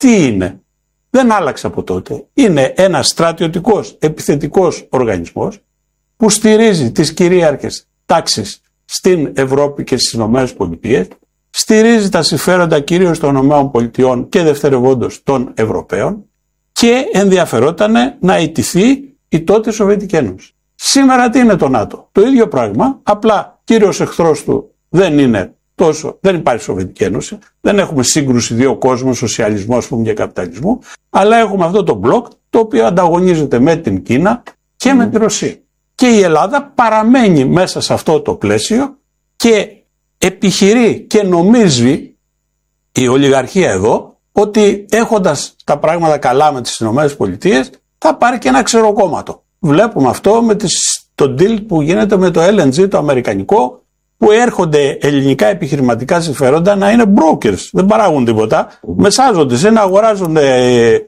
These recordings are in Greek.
τι είναι? Δεν άλλαξε από τότε. Είναι ένας στρατιωτικός επιθετικός οργανισμός που στηρίζει τις κυρίαρχες τάξεις στην Ευρώπη και στις Ηνωμένες Πολιτείες, στηρίζει τα συμφέροντα κυρίως των Ηνωμένων Πολιτειών και δευτερευόντως των Ευρωπαίων και ενδιαφερόταν να ιτηθεί η τότε Σοβιετική Ένωση. Σήμερα τι είναι το ΝΑΤΟ? Το ίδιο πράγμα, απλά κύριος εχθρός του δεν υπάρχει Σοβιετική Ένωση, δεν έχουμε σύγκρουση δύο κόσμων, σοσιαλισμό και καπιταλισμού, αλλά έχουμε αυτό το μπλοκ το οποίο ανταγωνίζεται με την Κίνα και με τη Ρωσία. Και η Ελλάδα παραμένει μέσα σε αυτό το πλαίσιο και επιχειρεί και νομίζει η ολιγαρχία εδώ ότι έχοντας τα πράγματα καλά με τις ΗΠΑ θα πάρει και ένα ξεροκόμματο. Βλέπουμε αυτό με το deal που γίνεται με το LNG το αμερικανικό, που έρχονται ελληνικά επιχειρηματικά συμφέροντα να είναι brokers, δεν παράγουν τίποτα, μεσάζονται σε να αγοράζονται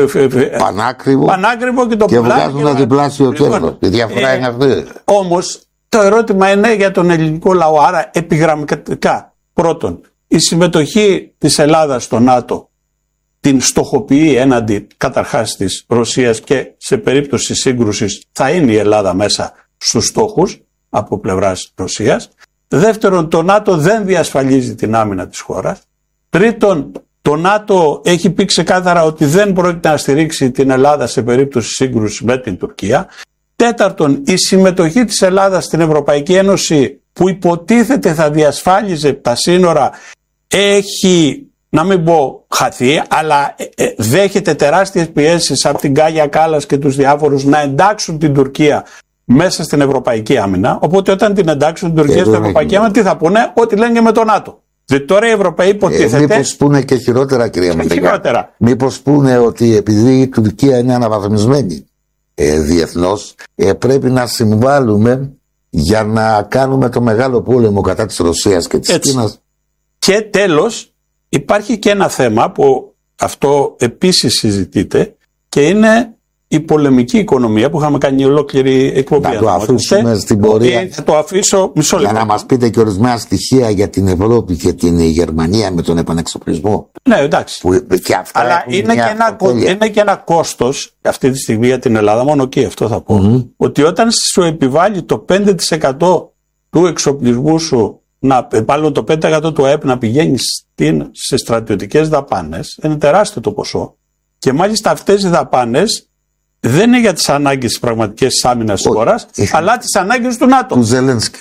πανάκριβο και το και βγάζουν ένα διπλάσιο κέρδος. Η διαφορά είναι αυτή. Όμως το ερώτημα είναι για τον ελληνικό λαό, άρα επιγραμματικά. Πρώτον, η συμμετοχή της Ελλάδας στο ΝΑΤΟ την στοχοποιεί έναντι καταρχάς της Ρωσίας και σε περίπτωση σύγκρουσης θα είναι η Ελλάδα μέσα στους στόχους από πλευράς Ρωσίας. Δεύτερον, το ΝΑΤΟ δεν διασφαλίζει την άμυνα της χώρας. Τρίτον, το ΝΑΤΟ έχει πει ξεκάθαρα ότι δεν πρόκειται να στηρίξει την Ελλάδα σε περίπτωση σύγκρουσης με την Τουρκία. Τέταρτον, η συμμετοχή της Ελλάδας στην Ευρωπαϊκή Ένωση που υποτίθεται θα διασφάλιζε τα σύνορα έχει, να μην πω χαθεί, αλλά δέχεται τεράστιες πιέσεις από την Κάγια Κάλλας και τους διάφορους να εντάξουν την Τουρκία μέσα στην Ευρωπαϊκή Άμυνα. Οπότε όταν την εντάξουν την Τουρκία στην Ευρωπαϊκή Άμυνα, τι θα πούνε? Ό,τι λένε και με το ΝΑΤΟ. Διότι τώρα οι Ευρωπαίοι υποτίθεται. Μήπως πούνε και χειρότερα, κυρία Μαντεγιά. Μήπως πούνε ότι επειδή η Τουρκία είναι αναβαθμισμένη διεθνώς, πρέπει να συμβάλλουμε για να κάνουμε το μεγάλο πόλεμο κατά της Ρωσίας και της Κίνας. Και τέλος, υπάρχει και ένα θέμα που αυτό επίσης συζητείται και είναι η πολεμική οικονομία που είχαμε κάνει ολόκληρη εκπομπή. Να το αφήσουμε στην πορεία. Θα το αφήσω μισό λεπτό. Για να μας πείτε και ορισμένα στοιχεία για την Ευρώπη και την Γερμανία με τον επανεξοπλισμό. Ναι, εντάξει. Και αυτά αλλά είναι και ένα κόστος αυτή τη στιγμή για την Ελλάδα, μόνο και αυτό θα πω. Ότι όταν σου επιβάλλει το 5% του εξοπλισμού σου, πάλι το 5% του ΑΕΠ να πηγαίνει σε στρατιωτικές δαπάνες, είναι τεράστιο το ποσό. Και μάλιστα αυτές οι δαπάνες δεν είναι για τις ανάγκες της πραγματικής άμυνας της χώρας, αλλά τις ανάγκες του ΝΑΤΟ. Του Ζελένσκι.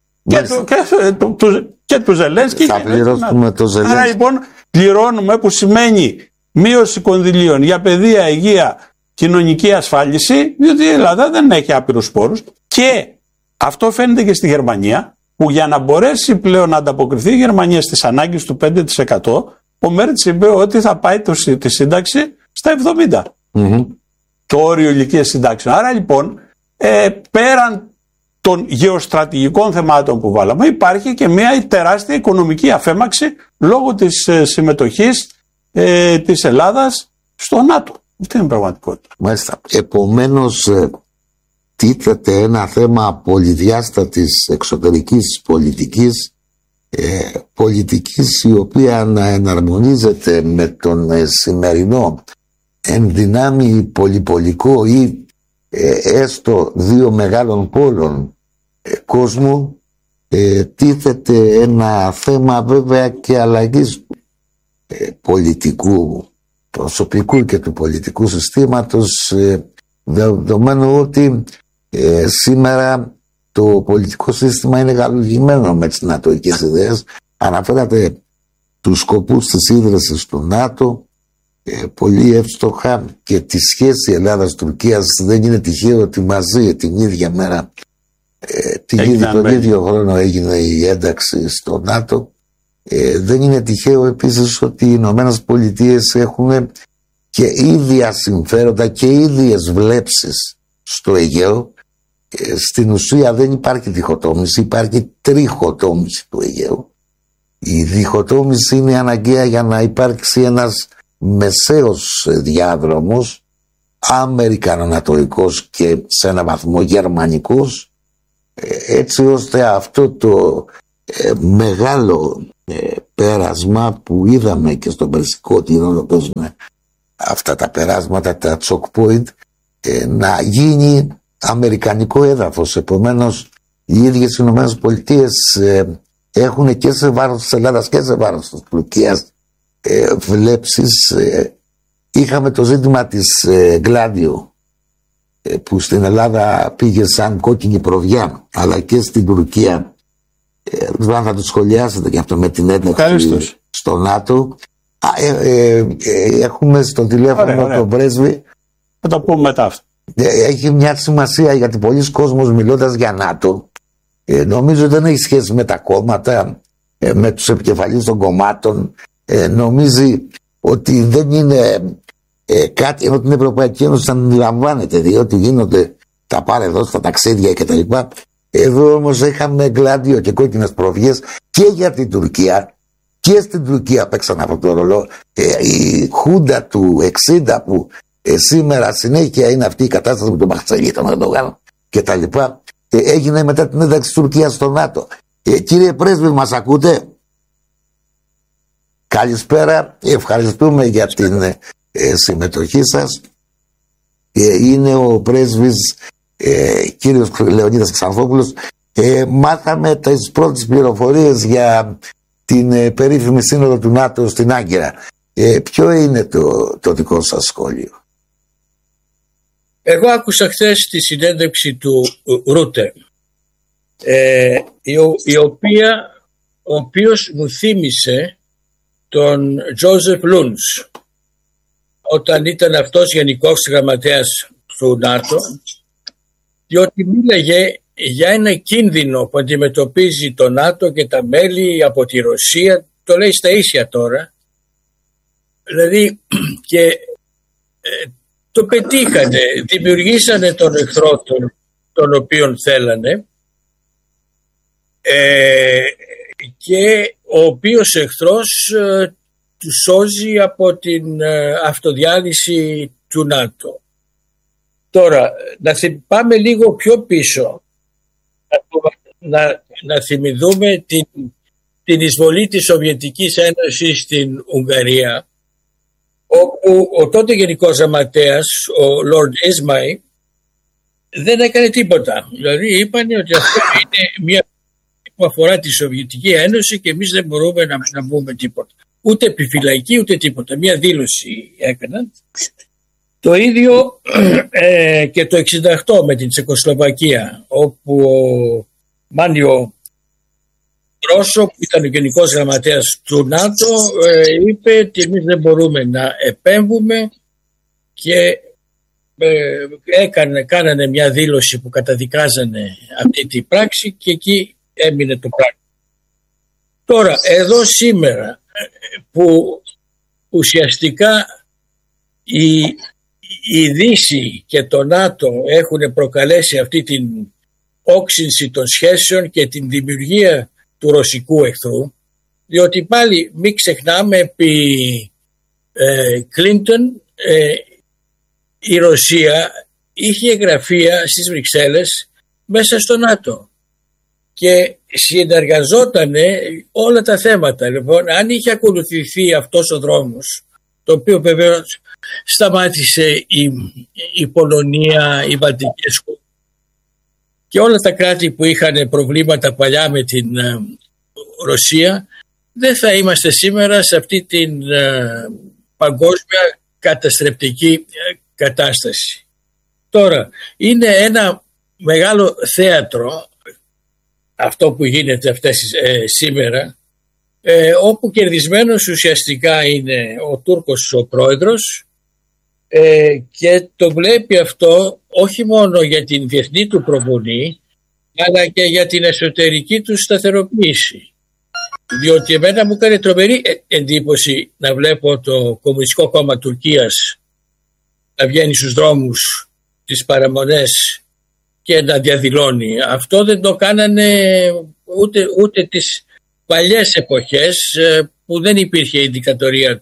Και του Ζελένσκι. Θα πληρώσουμε το Ζελένσκι. Άρα λοιπόν πληρώνουμε, που σημαίνει μείωση κονδυλίων για παιδεία, υγεία, κοινωνική ασφάλιση, διότι η Ελλάδα δεν έχει άπειρους πόρους. Και αυτό φαίνεται και στη Γερμανία, που για να μπορέσει πλέον να ανταποκριθεί η Γερμανία στις ανάγκες του 5%, ο Μέρτς είπε ότι θα πάει τη σύνταξη στα 70%. Το όριο ηλικίας συντάξεων. Άρα λοιπόν, πέραν των γεωστρατηγικών θεμάτων που βάλαμε, υπάρχει και μια τεράστια οικονομική αφέμαξη λόγω της συμμετοχής της Ελλάδας στο ΝΑΤΟ. Αυτή είναι η πραγματικότητα. Μάλιστα. Επομένως, τίθεται ένα θέμα πολυδιάστατης εξωτερικής πολιτικής η οποία να εναρμονίζεται με τον σημερινό ενδυνάμει πολυπολικό ή έστω δύο μεγάλων πόλων κόσμου. Τίθεται ένα θέμα βέβαια και αλλαγής πολιτικού προσωπικού και του πολιτικού συστήματος, δεδομένου ότι σήμερα το πολιτικό σύστημα είναι γαλουγημένο με τις νατοικές ιδέες. Αναφέρατε τους σκοπούς της ίδρυσης του ΝΑΤΟ πολύ εύστοχα και τη σχέση Ελλάδας-Τουρκίας. Δεν είναι τυχαίο ότι μαζί την ίδια μέρα τον ίδιο χρόνο έγινε η ένταξη στο ΝΑΤΟ. Δεν είναι τυχαίο επίσης ότι οι Ηνωμένες Πολιτείες έχουν και ίδια συμφέροντα και ίδιες βλέψεις στο Αιγαίο. Στην ουσία δεν υπάρχει διχοτόμηση, υπάρχει τριχοτόμηση του Αιγαίου. Η διχοτόμηση είναι αναγκαία για να υπάρξει ένας μεσαίος διάδρομος, αμερικανο-νατοϊκός και σε έναν βαθμό γερμανικός, έτσι ώστε αυτό το μεγάλο πέρασμα που είδαμε και στον Περσικό, τι ρόλο παίζουν αυτά τα περάσματα, τα choke point, να γίνει αμερικανικό έδαφος. Επομένως οι ίδιες οι Ηνωμένες Πολιτείες έχουν και σε βάρος της Ελλάδας και σε βάρος της Τουρκίας βλέψεις. Είχαμε το ζήτημα της Γκλάντιο, που στην Ελλάδα πήγε σαν κόκκινη προβιά, αλλά και στην Τουρκία. Δεν ξέρω αν θα το σχολιάσετε και αυτό με την ένταξη στο ΝΑΤΟ. Έχουμε στο τηλέφωνο τον πρέσβη. Θα το πούμε μετά αυτό. Έχει μια σημασία, γιατί πολλοί κόσμος μιλώντας για ΝΑΤΟ νομίζω δεν έχει σχέση με τα κόμματα, με τους επικεφαλείς των κομμάτων. Νομίζει ότι δεν είναι κάτι, ενώ την Ευρωπαϊκή Ένωση αντιλαμβάνεται, διότι γίνονται τα πάρε εδώ στα ταξίδια κτλ. Εδώ όμως είχαμε Γκλάντιο και κόκκινες προβιές και για την Τουρκία, και στην Τουρκία παίξαν αυτό το ρόλο. Η Χούντα του 60 που σήμερα συνέχεια είναι αυτή η κατάσταση με τον Μπαχτσαλή, τον Ερντογάν κτλ. Έγινε μετά την ένταξη της Τουρκίας στο ΝΑΤΟ. Κύριε πρέσβη, μας ακούτε? Καλησπέρα, ευχαριστούμε για την συμμετοχή σας. Είναι ο πρέσβης κύριος Λεωνίδας Ξανθόπουλος. Μάθαμε τις πρώτες πληροφορίες για την περίφημη σύνοδο του ΝΑΤΟ στην Άγκυρα. Ποιο είναι το δικό σας σχόλιο? Εγώ άκουσα χθες τη συνέντευξη του Ρούτε, ο οποίος μου θύμισε τον Τζόζεφ Λούνς όταν ήταν αυτός γενικός γραμματέας του ΝΑΤΟ, διότι μίλαγε για ένα κίνδυνο που αντιμετωπίζει το ΝΑΤΟ και τα μέλη από τη Ρωσία, το λέει στα ίσια τώρα, δηλαδή, και το πετύχανε, δημιουργήσανε τον εχθρό τον οποίον θέλανε, και ο οποίος εχθρός του σώζει από την αυτοδιάλυση του ΝΑΤΟ. Τώρα, να πάμε λίγο πιο πίσω, να θυμηθούμε την εισβολή της Σοβιετικής Ένωσης στην Ουγγαρία, όπου ο τότε Γενικός Γραμματέας, ο Λόρντ Ισμάι, δεν έκανε τίποτα. Δηλαδή είπαν ότι αυτό είναι μια που αφορά τη Σοβιετική Ένωση και εμείς δεν μπορούμε να πούμε τίποτα. Ούτε επιφυλακή ούτε τίποτα. Μια δήλωση έκαναν. Το ίδιο και το 1968 με την Τσεκοσλοβακία, όπου ο Μάνιο Ρώσο, που ήταν ο Γενικός Γραμματέας του ΝΑΤΟ, είπε ότι εμείς δεν μπορούμε να επέμβουμε και κάνανε μια δήλωση που καταδικάζανε αυτή την πράξη και εκεί έμεινε το πράγμα. Τώρα, εδώ σήμερα που ουσιαστικά η Δύση και το ΝΑΤΟ έχουν προκαλέσει αυτή την όξυνση των σχέσεων και την δημιουργία του ρωσικού εχθρού, διότι πάλι μην ξεχνάμε επί Κλίντον η Ρωσία είχε γραφεία στις Βρυξέλλες μέσα στο ΝΑΤΟ και συνεργαζότανε όλα τα θέματα. Λοιπόν, αν είχε ακολουθηθεί αυτός ο δρόμος, το οποίο βεβαίως σταμάτησε η Πολωνία, οι Βαλτικές χώρες και όλα τα κράτη που είχαν προβλήματα παλιά με την Ρωσία, δεν θα είμαστε σήμερα σε αυτή την παγκόσμια καταστρεπτική κατάσταση. Τώρα, είναι ένα μεγάλο θέατρο αυτό που γίνεται σήμερα, όπου κερδισμένος ουσιαστικά είναι ο Τούρκος ο πρόεδρος, και το βλέπει αυτό όχι μόνο για την διεθνή του προβολή, αλλά και για την εσωτερική του σταθεροποίηση. Διότι εμένα μου έκανε τρομερή εντύπωση να βλέπω το Κομμουνιστικό Κόμμα Τουρκίας να βγαίνει στους δρόμους, τις παραμονές και να διαδηλώνει. Αυτό δεν το κάνανε ούτε τις παλιές εποχές που δεν υπήρχε η δικτατορία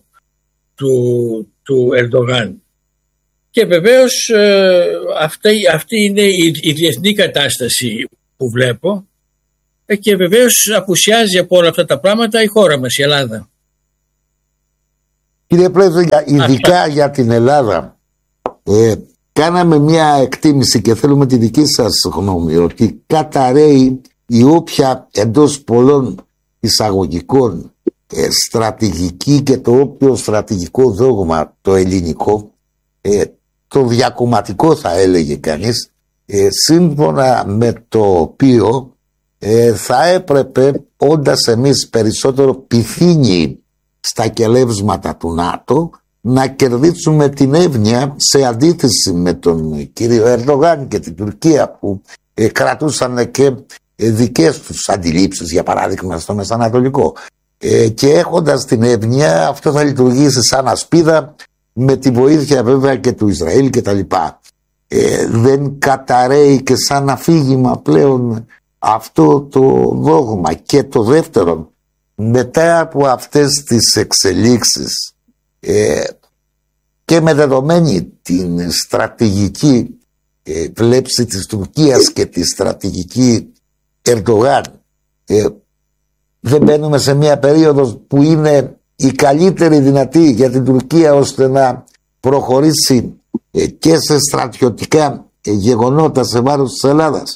του Ερντογάν. Και βεβαίως αυτή είναι η διεθνή κατάσταση που βλέπω, και βεβαίως απουσιάζει από όλα αυτά τα πράγματα η χώρα μας, η Ελλάδα. Κύριε Πρέσβη, ειδικά για την Ελλάδα, κάναμε μια εκτίμηση και θέλουμε τη δική σας γνώμη, ότι καταρρέει η όποια εντός πολλών εισαγωγικών στρατηγική και το όποιο στρατηγικό δόγμα το ελληνικό, το διακομματικό θα έλεγε κανείς, σύμφωνα με το οποίο θα έπρεπε, όντας εμείς περισσότερο πυθύνοι στα κελεύσματα του ΝΑΤΟ, να κερδίσουμε την εύνοια, σε αντίθεση με τον κύριο Ερντογάν και την Τουρκία, που κρατούσαν και δικές τους αντιλήψεις, για παράδειγμα στο Μεσανατολικό, και έχοντας την εύνοια, αυτό θα λειτουργήσει σαν ασπίδα, με τη βοήθεια βέβαια και του Ισραήλ και τα λοιπά. Δεν καταραίει και σαν αφήγημα πλέον αυτό το δόγμα? Και το δεύτερο, μετά από αυτές τις εξελίξεις και με δεδομένη την στρατηγική βλέψη της Τουρκίας και τη στρατηγική Ερντογάν, δεν μπαίνουμε σε μια περίοδο που είναι η καλύτερη δυνατή για την Τουρκία, ώστε να προχωρήσει και σε στρατιωτικά γεγονότα σε βάρος της Ελλάδας?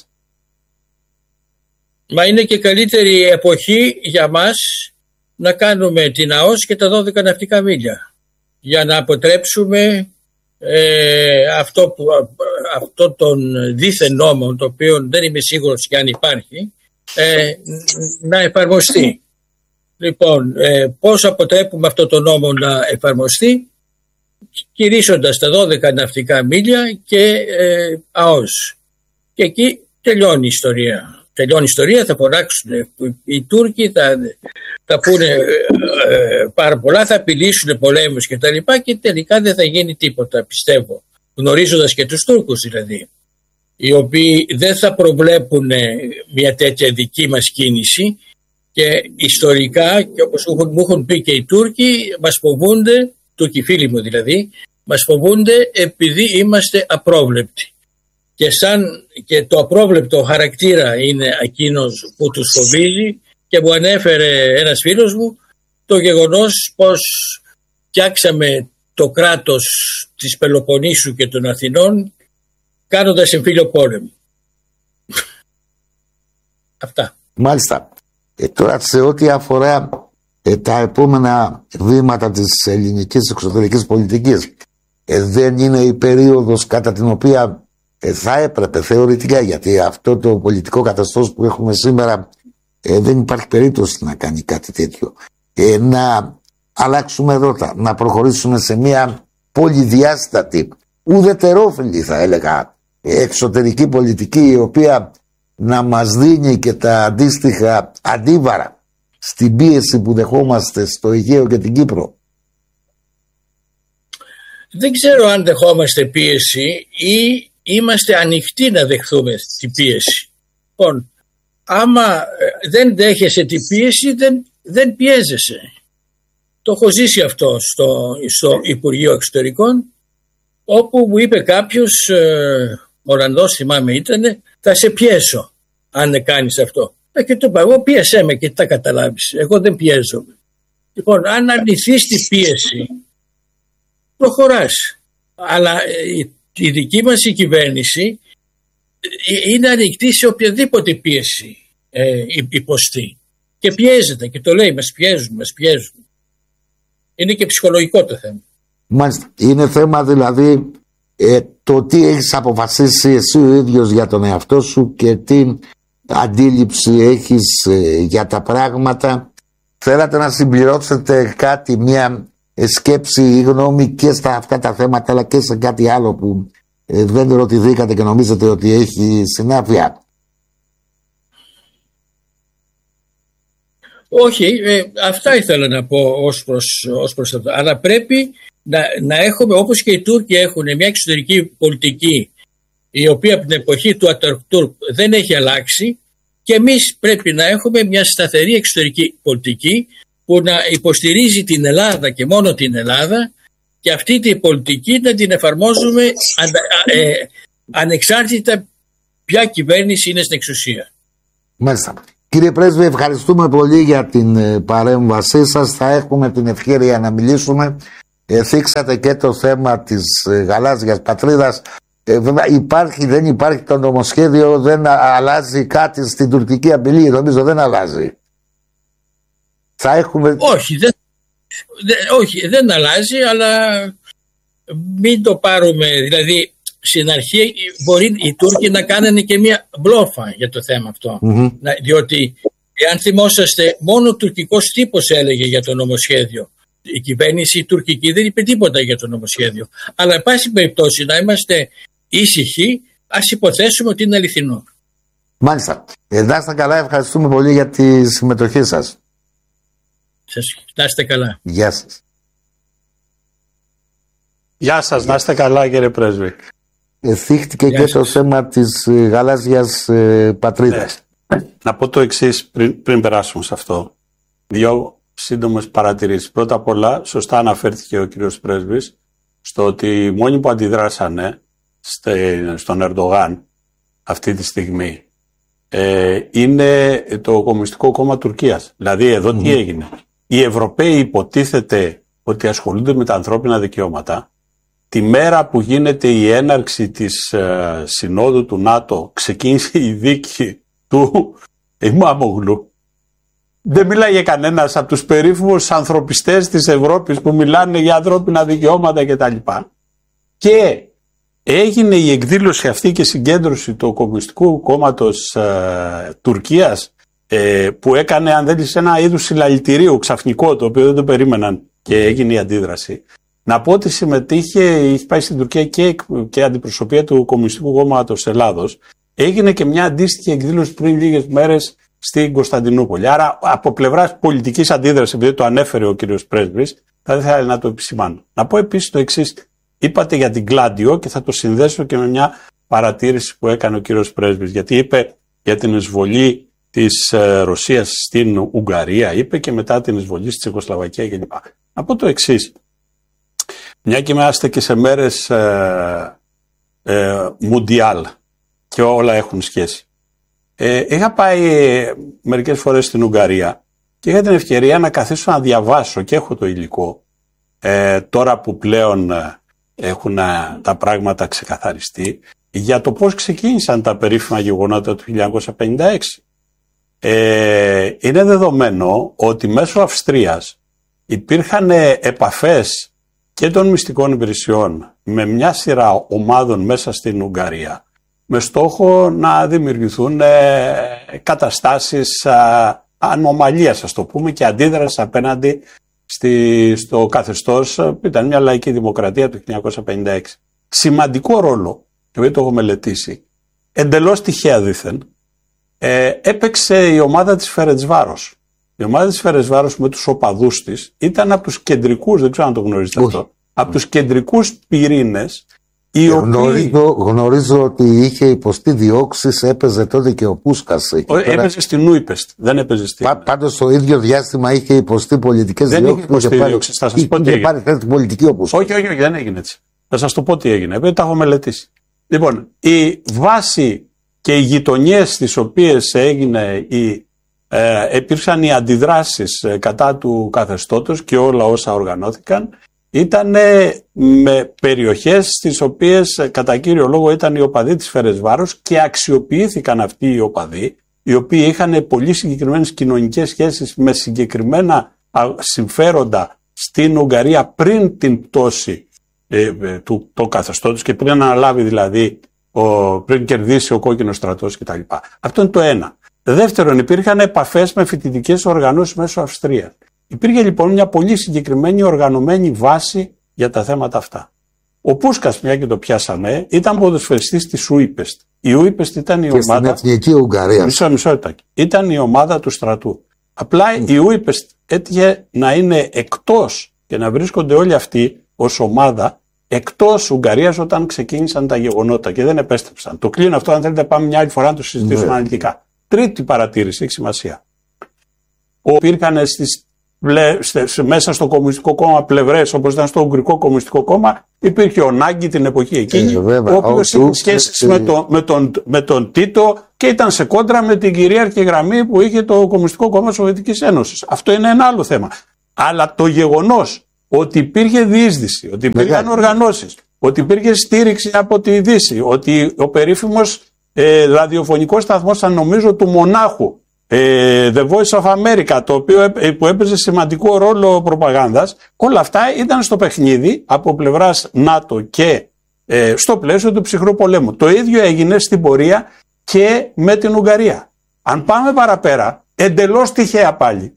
Μα είναι και καλύτερη εποχή για μας να κάνουμε την ΑΟΣ και τα 12 ναυτικά μίλια, για να αποτρέψουμε αυτό τον δίθεν νόμο, το οποίο δεν είμαι σίγουρος και αν υπάρχει, να εφαρμοστεί. Λοιπόν, πώς αποτρέπουμε αυτό το νόμο να εφαρμοστεί? Κηρύσσοντας τα 12 ναυτικά μίλια και ΑΟΣ. Και εκεί τελειώνει η ιστορία. Τελειώνει η ιστορία, θα φωνάξουν οι Τούρκοι, θα πούνε πάρα πολλά, θα απειλήσουν πολέμους και τα λοιπά, και τελικά δεν θα γίνει τίποτα, πιστεύω. Γνωρίζοντας και τους Τούρκους δηλαδή, οι οποίοι δεν θα προβλέπουν μια τέτοια δική μας κίνηση, και ιστορικά, και όπως μου έχουν πει και οι Τούρκοι, μας φοβούνται, Τούρκοι φίλοι μου δηλαδή, μας φοβούνται επειδή είμαστε απρόβλεπτοι. Και το απρόβλεπτο χαρακτήρα είναι εκείνος που τους φοβίζει, και μου ανέφερε ένας φίλος μου το γεγονός πως φτιάξαμε το κράτος της Πελοποννήσου και των Αθηνών κάνοντας εμφύλιο πόλεμο. Αυτά. Μάλιστα. Τώρα σε ό,τι αφορά τα επόμενα βήματα της ελληνικής εξωτερικής πολιτικής, δεν είναι η περίοδος κατά την οποία θα έπρεπε θεωρητικά, γιατί αυτό το πολιτικό καθεστώς που έχουμε σήμερα δεν υπάρχει περίπτωση να κάνει κάτι τέτοιο, να αλλάξουμε ρότα, να προχωρήσουμε σε μια πολυδιάστατη, ουδετερόφιλη θα έλεγα εξωτερική πολιτική, η οποία να μας δίνει και τα αντίστοιχα αντίβαρα στην πίεση που δεχόμαστε στο Αιγαίο και την Κύπρο? Δεν ξέρω αν δεχόμαστε πίεση ή είμαστε ανοιχτοί να δεχθούμε την πίεση. Λοιπόν, άμα δεν δέχεσαι την πίεση, δεν πιέζεσαι. Το έχω ζήσει αυτό στο Υπουργείο Εξωτερικών, όπου μου είπε κάποιος, Ολλανδός θυμάμαι ήτανε, θα σε πιέσω αν κάνεις αυτό. Και του είπα, εγώ πίεσέ με και τα καταλάβεις, εγώ δεν πιέζομαι. Λοιπόν, αν αρνηθείς την πίεση, προχωράς. Αλλά η δική μας η κυβέρνηση είναι ανοιχτή σε οποιαδήποτε πίεση υποστεί. Και πιέζεται, και το λέει, μας πιέζουν. Είναι και ψυχολογικό το θέμα. Μάλιστα. Είναι θέμα δηλαδή το τι έχεις αποφασίσει εσύ ο ίδιος για τον εαυτό σου και τι αντίληψη έχεις για τα πράγματα. Θέλατε να συμπληρώσετε κάτι, μια σκέψη ή γνώμη και στα αυτά τα θέματα, αλλά και σε κάτι άλλο που δεν ρωτηθήκατε και νομίζετε ότι έχει συνάφεια? Όχι, αυτά ήθελα να πω ως προς αυτό. Αλλά πρέπει να έχουμε, όπως και οι Τούρκοι έχουν, μια εξωτερική πολιτική η οποία από την εποχή του Ατατούρκ δεν έχει αλλάξει, και εμείς πρέπει να έχουμε μια σταθερή εξωτερική πολιτική που να υποστηρίζει την Ελλάδα και μόνο την Ελλάδα, και αυτή την πολιτική να την εφαρμόζουμε ανεξάρτητα ποια κυβέρνηση είναι στην εξουσία. Μάλιστα. Κύριε Πρέσβη, ευχαριστούμε πολύ για την παρέμβασή σας. Θα έχουμε την ευκαιρία να μιλήσουμε θίξατε και το θέμα της γαλάζιας πατρίδας. Βέβαια υπάρχει, δεν υπάρχει το νομοσχέδιο, δεν αλλάζει κάτι στην τουρκική απειλή, νομίζω δεν αλλάζει. Θα έχουμε... Όχι, δεν αλλάζει, αλλά μην το πάρουμε, δηλαδή στην αρχή μπορεί οι Τούρκοι να κάνουν και μια μπλόφα για το θέμα αυτό. Διότι, εάν θυμόσαστε, μόνο ο τουρκικός τύπος έλεγε για το νομοσχέδιο. Η κυβέρνηση η τουρκική δεν είπε τίποτα για το νομοσχέδιο. Αλλά, εν πάση περιπτώσει, να είμαστε ήσυχοι, ας υποθέσουμε ότι είναι αληθινό. Μάλιστα. Να είστε καλά, ευχαριστούμε πολύ για τη συμμετοχή σας. Να είστε καλά. Γεια σας. Γεια σας, να είστε καλά κύριε Πρέσβη. Θύχτηκε και το θέμα της γαλάζιας πατρίδας. Να πω το εξής πριν περάσουμε σε αυτό. Δύο σύντομες παρατηρήσεις. Πρώτα απ' όλα, σωστά αναφέρθηκε ο κύριος Πρέσβης στο ότι οι μόνοι που αντιδράσανε στον Ερντογάν αυτή τη στιγμή είναι το Κομμουνιστικό Κόμμα Τουρκίας. Δηλαδή εδώ τι έγινε. Οι Ευρωπαίοι υποτίθεται ότι ασχολούνται με τα ανθρώπινα δικαιώματα. Τη μέρα που γίνεται η έναρξη της συνόδου του ΝΑΤΟ ξεκίνησε η δίκη του Ιμάμογλου. Δεν μιλάει για κανένας από τους περίφημους ανθρωπιστές της Ευρώπης που μιλάνε για ανθρώπινα δικαιώματα κτλ. Και έγινε η εκδήλωση αυτή και συγκέντρωση του Κομμουνιστικού Κόμματος Τουρκίας που έκανε, αν θέλεις, ένα είδους συλλαλητηρίου ξαφνικό, το οποίο δεν το περίμεναν και έγινε η αντίδραση. Να πω ότι είχε πάει στην Τουρκία και αντιπροσωπεία του Κομμουνιστικού Κόμματος Ελλάδος. Έγινε και μια αντίστοιχη εκδήλωση πριν λίγες μέρες στην Κωνσταντινούπολη. Άρα, από πλευράς πολιτικής αντίδρασης, επειδή το ανέφερε ο κύριος Πρέσβης, θα ήθελα να το επισημάνω. Να πω επίσης το εξής. Είπατε για την Γκλάντιο και θα το συνδέσω και με μια παρατήρηση που έκανε ο κύριος Πρέσβης. Γιατί είπε για την εισβολή της Ρωσίας στην Ουγγαρία, είπε και μετά την εισβολή στη Τσεχοσλοβακία κλπ. Να πω το εξής. Μια και είμαστε και σε μέρες Μουντιάλ και όλα έχουν σχέση. Είχα πάει μερικές φορές στην Ουγγαρία και είχα την ευκαιρία να καθίσω να διαβάσω και έχω το υλικό τώρα που πλέον έχουν τα πράγματα ξεκαθαριστεί για το πώς ξεκίνησαν τα περίφημα γεγονότα του 1956. Είναι δεδομένο ότι μέσω Αυστρίας υπήρχαν επαφές και των μυστικών υπηρεσιών με μια σειρά ομάδων μέσα στην Ουγγαρία με στόχο να δημιουργηθούν καταστάσεις ανομαλίας, ας το πούμε, και αντίδραση απέναντι στο καθεστώς που ήταν μια λαϊκή δημοκρατία του 1956. Σημαντικό ρόλο, και δεν το έχω μελετήσει, εντελώς τυχαία δήθεν, έπαιξε η ομάδα της Φερεντσβάρος. Η ομάδα της Φερεντσβάρος με τους οπαδούς της ήταν από τους κεντρικούς, δεν ξέρω αν το γνωρίζετε αυτό, από τους κεντρικούς πυρήνες. Γνωρίζω ότι είχε υποστεί διώξεις, έπαιζε τότε και ο Πούσκας. Έπαιζε στην Ούιπεστ, δεν έπαιζε στην. Πάντως το ίδιο διάστημα είχε υποστεί πολιτικές διώξεις. Δεν είχε υποστεί διώξεις, θα σας πω τι έγινε. Πάρει θέση πολιτική ο Πούσκας. Όχι, δεν έγινε έτσι. Θα σας το πω τι έγινε, επειδή τα έχω μελετήσει. Λοιπόν, η βάση και οι γειτονιές στις οποίες υπήρξαν οι αντιδράσεις κατά του καθεστώτος και όλα όσα οργανώθηκαν ήταν με περιοχές στις οποίες κατά κύριο λόγο ήταν οι οπαδοί της Φερεντσβάρος και αξιοποιήθηκαν αυτοί οι οπαδοί, οι οποίοι είχαν πολύ συγκεκριμένες κοινωνικές σχέσεις με συγκεκριμένα συμφέροντα στην Ουγγαρία πριν την πτώση του καθεστώτος και πριν αναλάβει δηλαδή, πριν κερδίσει ο κόκκινος στρατός κτλ. Αυτό είναι το ένα. Δεύτερον, υπήρχαν επαφές με φοιτητικές οργανώσεις μέσω Αυστρίας. Υπήρχε λοιπόν μια πολύ συγκεκριμένη οργανωμένη βάση για τα θέματα αυτά. Ο Πούσκας, μια και το πιάσαμε, ήταν ποδοσφαιριστής της Ούιπεστ. Η Ούιπεστ ήταν η ομάδα. Στην Εθνική Ουγγαρία. Μισό. Ήταν η ομάδα του στρατού. Απλά η Ούιπεστ έτυχε να είναι εκτός και να βρίσκονται όλοι αυτοί ως ομάδα εκτός Ουγγαρίας όταν ξεκίνησαν τα γεγονότα και δεν επέστρεψαν. Το κλείνω αυτό, αν θέλετε, πάμε μια άλλη φορά να το συζητήσουμε αναλυτικά. Τρίτη παρατήρηση, έχει σημασία. Υπήρχαν μέσα στο Κομμουνιστικό Κόμμα πλευρές, όπως ήταν στο Ουγγρικό Κομμουνιστικό Κόμμα, υπήρχε ο Νάγκη την εποχή εκείνη, ο οποίος είχε σχέσεις με τον Τίτο και ήταν σε κόντρα με την κυρίαρχη γραμμή που είχε το Κομμουνιστικό Κόμμα της Σοβιετικής Ένωσης. Αυτό είναι ένα άλλο θέμα. Αλλά το γεγονός ότι υπήρχε διείσδυση, ότι υπήρχαν οργανώσεις, ότι υπήρχε στήριξη από τη Δύση, ότι ο περίφημος ραδιοφωνικός σταθμός, θα νομίζω, του Μονάχου, The Voice of America, το οποίο που έπαιζε σημαντικό ρόλο προπαγάνδας, όλα αυτά ήταν στο παιχνίδι από πλευράς ΝΑΤΟ και στο πλαίσιο του ψυχρού πολέμου. Το ίδιο έγινε στην πορεία και με την Ουγγαρία. Αν πάμε παραπέρα, εντελώς τυχαία πάλι,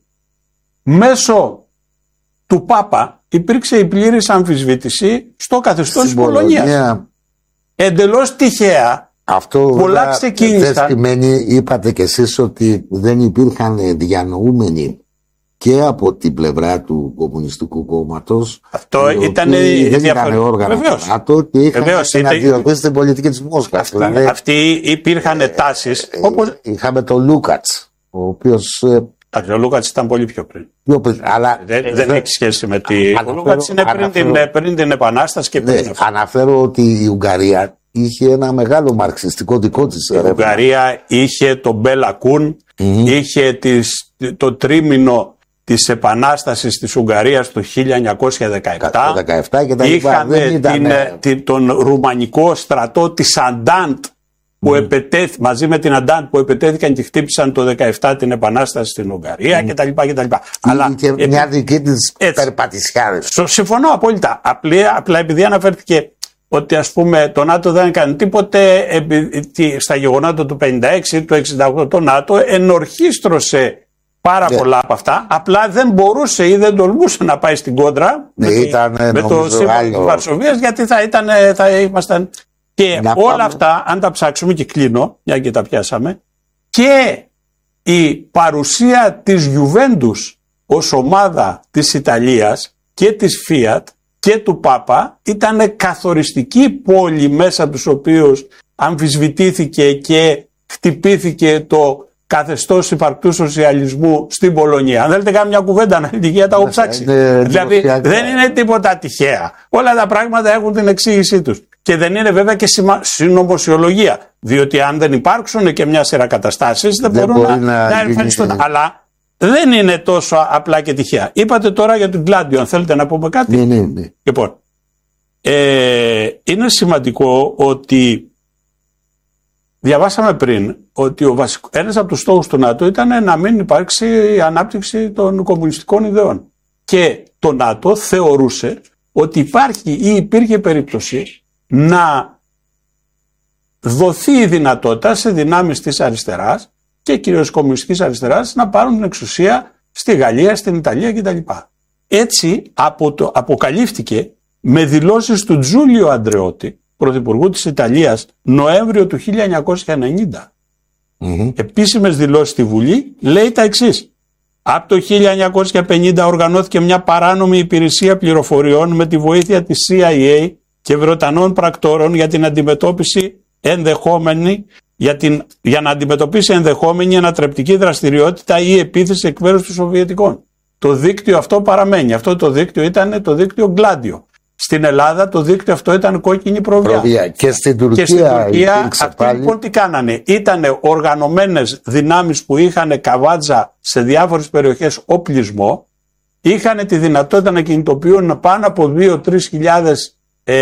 μέσω του Πάπα υπήρξε η πλήρης αμφισβήτηση στο καθεστώς της Πολωνίας. Εντελώς τυχαία. Αυτό πολλά ξεκίνησαν. Δεν σημαίνει, είπατε κι εσείς, ότι δεν υπήρχαν διανοούμενοι και από την πλευρά του Κομμουνιστικού Κόμματος. Αυτό ήταν δεν ήταν όργανα του ΝΑΤΟ και είχαν συναντιωθεί την πολιτική της Μόσχας. Δηλαδή, αυτοί υπήρχαν τάσεις. Είχαμε τον Λούκατς, ο οποίος... Ο Λούκατς ήταν πολύ πιο πριν. Αλλά δεν έχει σχέση με τη... Ο Λούκατς είναι πριν την Επανάσταση και πριν. Αναφέρω ότι η Ουγγαρία είχε ένα μεγάλο μαρξιστικό δικό της. Η Ουγγαρία είχε τον Μπέλα Κουν, είχε το τρίμηνο της Επανάστασης της Ουγγαρίας το 1917. Είχαμε τον ρουμανικό στρατό της Αντάντ, που μαζί με την Αντάντ που επετέθηκαν και χτύπησαν το 1917 την Επανάσταση στην Ουγγαρία κτλ. Αλλά και μια δική της περπατησιά. Συμφωνώ απόλυτα. Απλά επειδή αναφέρθηκε ότι, ας πούμε, το ΝΑΤΟ δεν έκανε τίποτε στα γεγονότα του 1956, του 1968, το ΝΑΤΟ ενορχίστρωσε πάρα πολλά από αυτά. Απλά δεν μπορούσε ή δεν τολμούσε να πάει στην κόντρα με το Σύμφωνο της Βαρσοβίας, γιατί θα ήμασταν. Και όλα αυτά, αν τα ψάξουμε, και κλείνω, μια και τα πιάσαμε, και η παρουσία της Juventus ως ομάδα της Ιταλίας και της Fiat και του Πάπα ήταν καθοριστική πόλη μέσα τους οποίους αμφισβητήθηκε και χτυπήθηκε το καθεστώς υπαρκτού σοσιαλισμού στην Πολωνία. Αν θέλετε κάμια κουβέντα αναλυτική, τα έχω ψάξει. Δηλαδή δεν είναι τίποτα τυχαία. Όλα τα πράγματα έχουν την εξήγησή τους. Και δεν είναι βέβαια και συνωμοσιολογία. Διότι αν δεν υπάρξουν και μια σειρά καταστάσεις, δεν μπορούν να εμφανιστούν. Αλλά δεν είναι τόσο απλά και τυχαία. Είπατε τώρα για την Γκλάντιο, αν θέλετε να πούμε κάτι. Ναι. Λοιπόν, είναι σημαντικό ότι διαβάσαμε πριν ότι ένας από τους στόχους του ΝΑΤΟ ήταν να μην υπάρξει ανάπτυξη των κομμουνιστικών ιδεών. Και το ΝΑΤΟ θεωρούσε ότι υπάρχει ή υπήρχε περίπτωση να δοθεί η δυνατότητα σε δυνάμεις της αριστεράς και κυρίως της κομμουνιστικής αριστεράς να πάρουν την εξουσία στη Γαλλία, στην Ιταλία κτλ. Έτσι αποκαλύφθηκε με δηλώσεις του Τζούλιο Αντρεώτη, πρωθυπουργού της Ιταλίας, Νοέμβριο του 1990. Επίσημες δηλώσεις στη Βουλή, λέει τα εξής. Από το 1950 οργανώθηκε μια παράνομη υπηρεσία πληροφοριών με τη βοήθεια της CIA και Βρετανών πρακτόρων για την αντιμετώπιση για να αντιμετωπίσει ενδεχόμενη ανατρεπτική δραστηριότητα ή επίθεση εκ μέρους των Σοβιετικών. Το δίκτυο αυτό παραμένει. Αυτό το δίκτυο ήταν το δίκτυο Γκλάντιο. Στην Ελλάδα το δίκτυο αυτό ήταν κόκκινη προβιά. Και στην Τουρκία αυτοί λοιπόν τι κάνανε. Ήτανε οργανωμένες δυνάμεις που είχαν καβάτζα σε διάφορες περιοχές οπλισμό. Είχαν τη δυνατότητα να κινητοποιούν πάνω από 2-3 χιλιάδες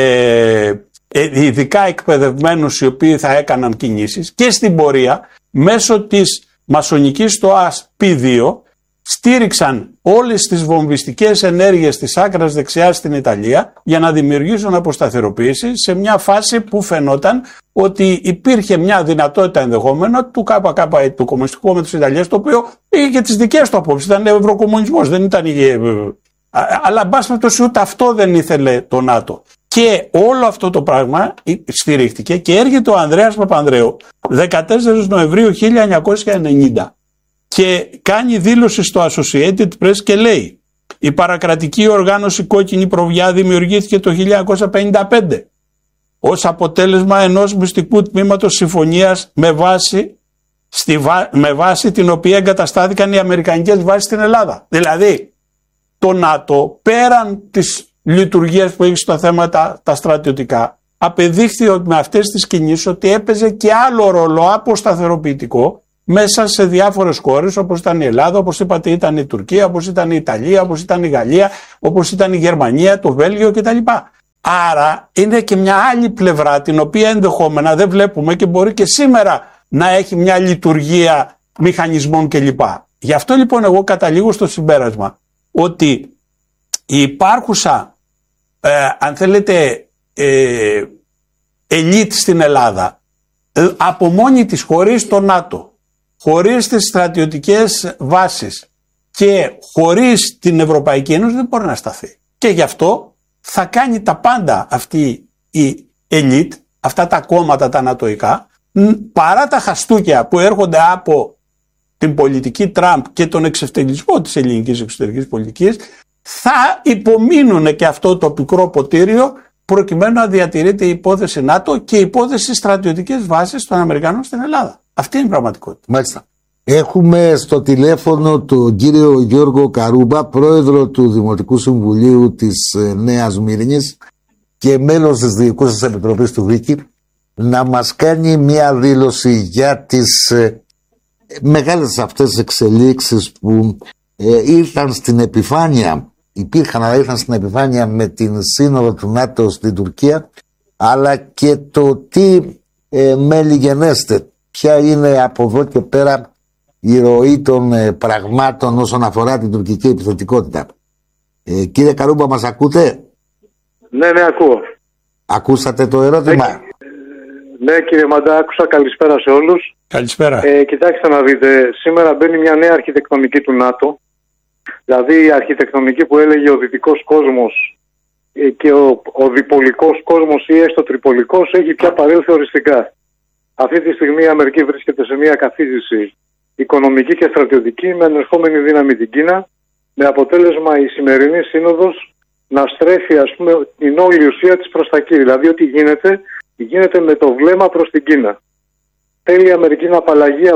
ειδικά εκπαιδευμένους οι οποίοι θα έκαναν κινήσεις, και στην πορεία μέσω της μασονικής στοάς P2 στήριξαν όλες τις βομβιστικές ενέργειες της άκρας δεξιάς στην Ιταλία για να δημιουργήσουν αποσταθεροποίηση σε μια φάση που φαινόταν ότι υπήρχε μια δυνατότητα ενδεχόμενα του ΚΚΕ, του Κομμουνιστικού Κόμματος της Ιταλίας, το οποίο είχε και τις δικές του απόψεις, ήταν ευρωκομμουνισμός, δεν ήταν. Αλλά εν πάση περιπτώσει ούτε αυτό δεν ήθελε το ΝΑΤΟ. Και όλο αυτό το πράγμα στηρίχτηκε και έρχεται ο Ανδρέας Παπανδρέου 14 Νοεμβρίου 1990 και κάνει δήλωση στο Associated Press και λέει: η παρακρατική οργάνωση Κόκκινη Προβιά δημιουργήθηκε το 1955 ως αποτέλεσμα ενός μυστικού τμήματος συμφωνίας με βάση την οποία εγκαταστάθηκαν οι αμερικανικές βάσεις στην Ελλάδα. Δηλαδή το ΝΑΤΟ, πέραν της λειτουργίας που έχει στα θέματα τα στρατιωτικά, απεδείχθη με αυτές τις κινήσεις ότι έπαιζε και άλλο ρόλο αποσταθεροποιητικό μέσα σε διάφορες χώρες, όπως ήταν η Ελλάδα, όπως είπατε ήταν η Τουρκία, όπως ήταν η Ιταλία, όπως ήταν η Γαλλία, όπως ήταν η Γερμανία, το Βέλγιο κτλ. Άρα είναι και μια άλλη πλευρά την οποία ενδεχόμενα δεν βλέπουμε και μπορεί και σήμερα να έχει μια λειτουργία μηχανισμών κλπ. Γι' αυτό λοιπόν εγώ καταλήγω στο συμπέρασμα ότι η υπάρχουσα αν θέλετε ελίτ στην Ελλάδα από μόνη της, χωρίς το ΝΑΤΟ, χωρίς τις στρατιωτικές βάσεις και χωρίς την Ευρωπαϊκή Ένωση δεν μπορεί να σταθεί. Και γι' αυτό θα κάνει τα πάντα αυτή η ελίτ, αυτά τα κόμματα τα νατοϊκά, παρά τα χαστούκια που έρχονται από την πολιτική Τραμπ και τον εξευτελισμό της ελληνικής εξωτερικής πολιτικής, θα υπομείνουν και αυτό το πικρό ποτήριο προκειμένου να διατηρείται η υπόθεση ΝΑΤΟ και η υπόθεση στρατιωτικές βάσεις των Αμερικανών στην Ελλάδα. Αυτή είναι η πραγματικότητα. Μάλιστα. Έχουμε στο τηλέφωνο τον κύριο Γιώργο Καρούμπα, πρόεδρο του Δημοτικού Συμβουλίου της Νέας Μύρινης και μέλος της Διοικούσας Επιτροπής του Βίκη, να μας κάνει μια δήλωση για τις μεγάλες αυτές εξελίξεις που ήρθαν στην επιφάνεια, υπήρχαν αλλά ήρθαν στην επιφάνεια με την σύνοδο του ΝΑΤΟ στην Τουρκία, αλλά και το τι μελιγενέστε, ποια είναι από εδώ και πέρα η ροή των πραγμάτων όσον αφορά την τουρκική επιθετικότητα. Κύριε Καρούμπα, μας ακούτε? Ναι, ακούω. Ακούσατε το ερώτημα? Ναι, κύριε Μαντά, άκουσα. Καλησπέρα σε όλους. Καλησπέρα. Κοιτάξτε να δείτε, σήμερα μπαίνει μια νέα αρχιτεκτονική του ΝΑΤΟ. Δηλαδή η αρχιτεκτονική που έλεγε ο δυτικός κόσμος και ο διπολικός κόσμος ή έστω τριπολικός έχει πια παρέλθει οριστικά. Αυτή τη στιγμή η Αμερική βρίσκεται σε μια καθίζηση οικονομική και στρατιωτική με ανερχόμενη δύναμη την Κίνα, με αποτέλεσμα η σημερινή σύνοδος να στρέφει την όλη ουσία της προς τα εκεί. Δηλαδή ότι γίνεται με το βλέμμα προς την Κίνα. Θέλει η Αμερική να απαλλαγεί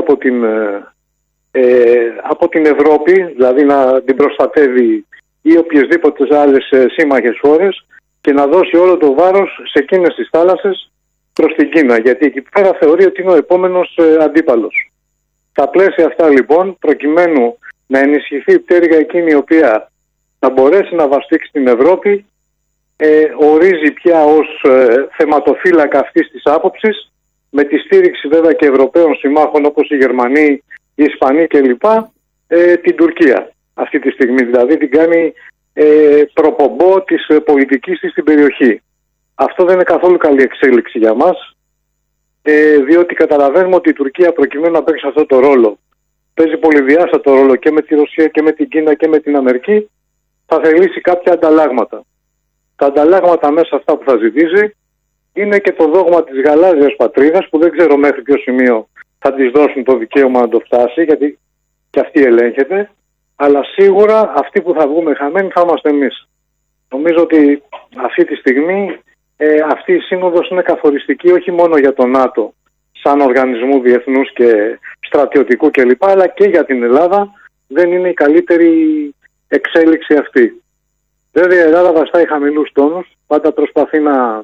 από την Ευρώπη, δηλαδή να την προστατεύει ή οποιασδήποτε άλλες σύμμαχες χώρες και να δώσει όλο το βάρος σε εκείνες τις θάλασσες προς την Κίνα, γιατί εκεί πέρα θεωρεί ότι είναι ο επόμενος αντίπαλος. Στα πλαίσια αυτά λοιπόν, προκειμένου να ενισχυθεί η πτέρυγα εκείνη η οποία θα μπορέσει να βαστίξει την Ευρώπη, ορίζει πια ως θεματοφύλακα αυτής της άποψης, με τη στήριξη βέβαια και Ευρωπαίων συμμάχων όπως οι Γερμανοί, οι Ισπανοί κλπ, την Τουρκία αυτή τη στιγμή. Δηλαδή την κάνει προπομπό της πολιτικής της στην περιοχή. Αυτό δεν είναι καθόλου καλή εξέλιξη για μας, διότι καταλαβαίνουμε ότι η Τουρκία προκειμένου να παίξει αυτό το ρόλο, παίζει πολυδιάστατο ρόλο και με τη Ρωσία και με την Κίνα και με την Αμερική, θα θελήσει κάποια ανταλλάγματα. Τα ανταλλάγματα μέσα αυτά που θα ζητήσει είναι και το δόγμα της γαλάζιας πατρίδας, που δεν ξέρω μέχρι ποιο σημείο θα της δώσουν το δικαίωμα να το φτάσει, γιατί και αυτή ελέγχεται, αλλά σίγουρα αυτοί που θα βγούμε χαμένοι θα είμαστε εμείς. Νομίζω ότι αυτή τη στιγμή αυτή η σύνοδος είναι καθοριστική όχι μόνο για το ΝΑΤΟ σαν οργανισμού διεθνούς και στρατιωτικού κλπ, αλλά και για την Ελλάδα. Δεν είναι η καλύτερη εξέλιξη αυτή. Βέβαια η Ελλάδα βαστάει χαμηλούς τόνους, πάντα προσπαθεί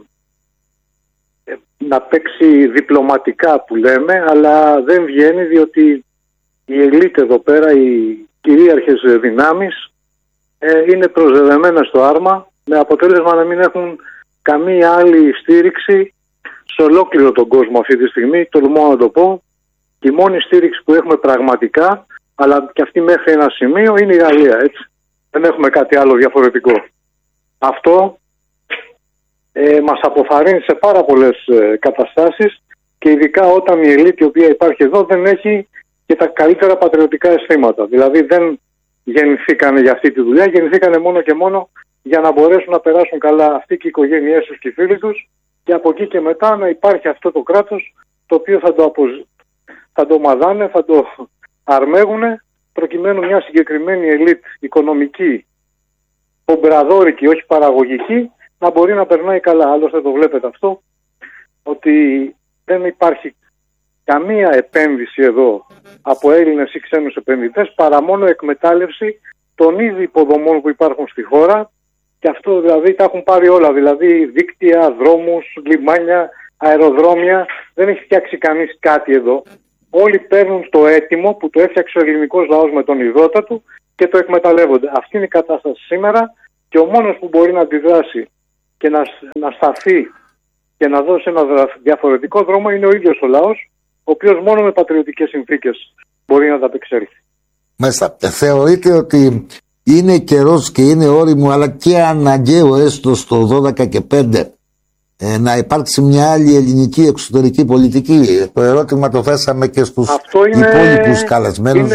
να παίξει διπλωματικά που λέμε, αλλά δεν βγαίνει, διότι η ελίτ εδώ πέρα, οι κυρίαρχες δυνάμεις είναι προσδεδεμένες στο άρμα, με αποτέλεσμα να μην έχουν καμία άλλη στήριξη σε ολόκληρο τον κόσμο αυτή τη στιγμή, τολμώ να το πω. Η μόνη στήριξη που έχουμε πραγματικά, αλλά και αυτή μέχρι ένα σημείο, είναι η Γαλλία, έτσι. Δεν έχουμε κάτι άλλο διαφορετικό. Αυτό μας αποθαρρύνει σε πάρα πολλές καταστάσεις και ειδικά όταν η ελίτ η οποία υπάρχει εδώ δεν έχει και τα καλύτερα πατριωτικά αισθήματα. Δηλαδή δεν γεννηθήκανε για αυτή τη δουλειά, γεννηθήκανε μόνο και μόνο για να μπορέσουν να περάσουν καλά αυτοί και οι οικογένειές τους και οι φίλοι τους, και από εκεί και μετά να υπάρχει αυτό το κράτος το οποίο θα το μαδάνε, θα το αρμέγουνε, προκειμένου μια συγκεκριμένη ελίτ οικονομική, πομπραδόρικη, όχι παραγωγική, να μπορεί να περνάει καλά. Άλλωστε το βλέπετε αυτό, ότι δεν υπάρχει καμία επένδυση εδώ από Έλληνες ή ξένους επενδυτές, παρά μόνο εκμετάλλευση των ήδη υποδομών που υπάρχουν στη χώρα, και αυτό δηλαδή τα έχουν πάρει όλα, δηλαδή δίκτυα, δρόμους, λιμάνια, αεροδρόμια. Δεν έχει φτιάξει κανείς κάτι εδώ. Όλοι παίρνουν το έτοιμο που το έφτιαξε ο ελληνικός λαός με τον ιδρώτα του και το εκμεταλλεύονται. Αυτή είναι η κατάσταση σήμερα και ο μόνος που μπορεί να αντιδράσει και να σταθεί και να δώσει ένα διαφορετικό δρόμο είναι ο ίδιος ο λαός, ο οποίος μόνο με πατριωτικές συνθήκες μπορεί να ανταπεξέλθει. Μάλιστα. Θεωρείτε ότι είναι καιρός και είναι όριμο, αλλά και αναγκαίο έστω στο 12 και 5 να υπάρξει μια άλλη ελληνική εξωτερική πολιτική? Το ερώτημα το θέσαμε και στους υπόλοιπους καλεσμένους.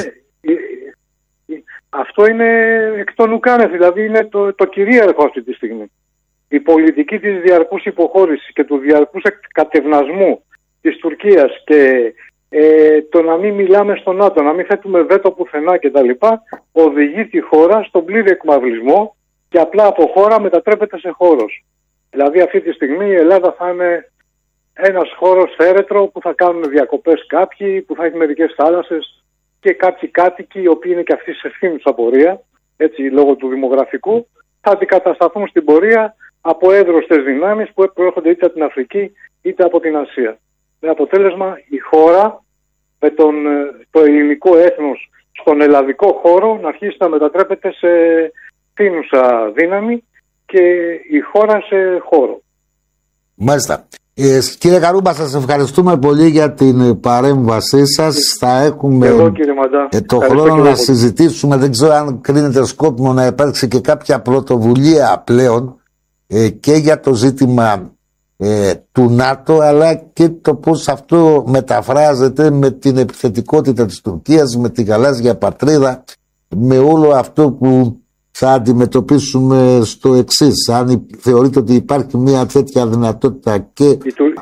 Αυτό είναι εκ των ουκάνευ, δηλαδή είναι το κυρίαρχο αυτή τη στιγμή. Η πολιτική της διαρκούς υποχώρησης και του διαρκούς κατευνασμού της Τουρκίας και το να μην μιλάμε στο ΝΑΤΟ, να μην θέτουμε βέτο πουθενά κτλ. Οδηγεί τη χώρα στον πλήρη εκμαυλισμό και απλά από χώρα μετατρέπεται σε χώρος. Δηλαδή αυτή τη στιγμή η Ελλάδα θα είναι ένας χώρος θέρετρο που θα κάνουν διακοπές κάποιοι, που θα έχει μερικές θάλασσες και κάποιοι κάτοικοι, οι οποίοι είναι και αυτοί σε ευθύνουσα πορεία, έτσι λόγω του δημογραφικού, θα αντικατασταθούν στην πορεία από εύρωστες δυνάμεις που προέρχονται είτε από την Αφρική είτε από την Ασία. Με αποτέλεσμα η χώρα με το ελληνικό έθνος στον ελλαδικό χώρο να αρχίσει να μετατρέπεται σε ευθύνουσα δύναμη και η χώρα σε χώρο. Μάλιστα. Κύριε Καρούμπα, σας ευχαριστούμε πολύ για την παρέμβασή σας. Θα έχουμε εδώ, κύριε Μαντά, το χρόνο να συζητήσουμε. Δεν ξέρω αν κρίνεται σκόπιμο να υπάρξει και κάποια πρωτοβουλία πλέον και για το ζήτημα του ΝΑΤΟ, αλλά και το πώς αυτό μεταφράζεται με την επιθετικότητα της Τουρκίας, με τη γαλάζια πατρίδα, με όλο αυτό που θα αντιμετωπίσουμε στο εξής. Αν θεωρείτε ότι υπάρχει μια τέτοια δυνατότητα και...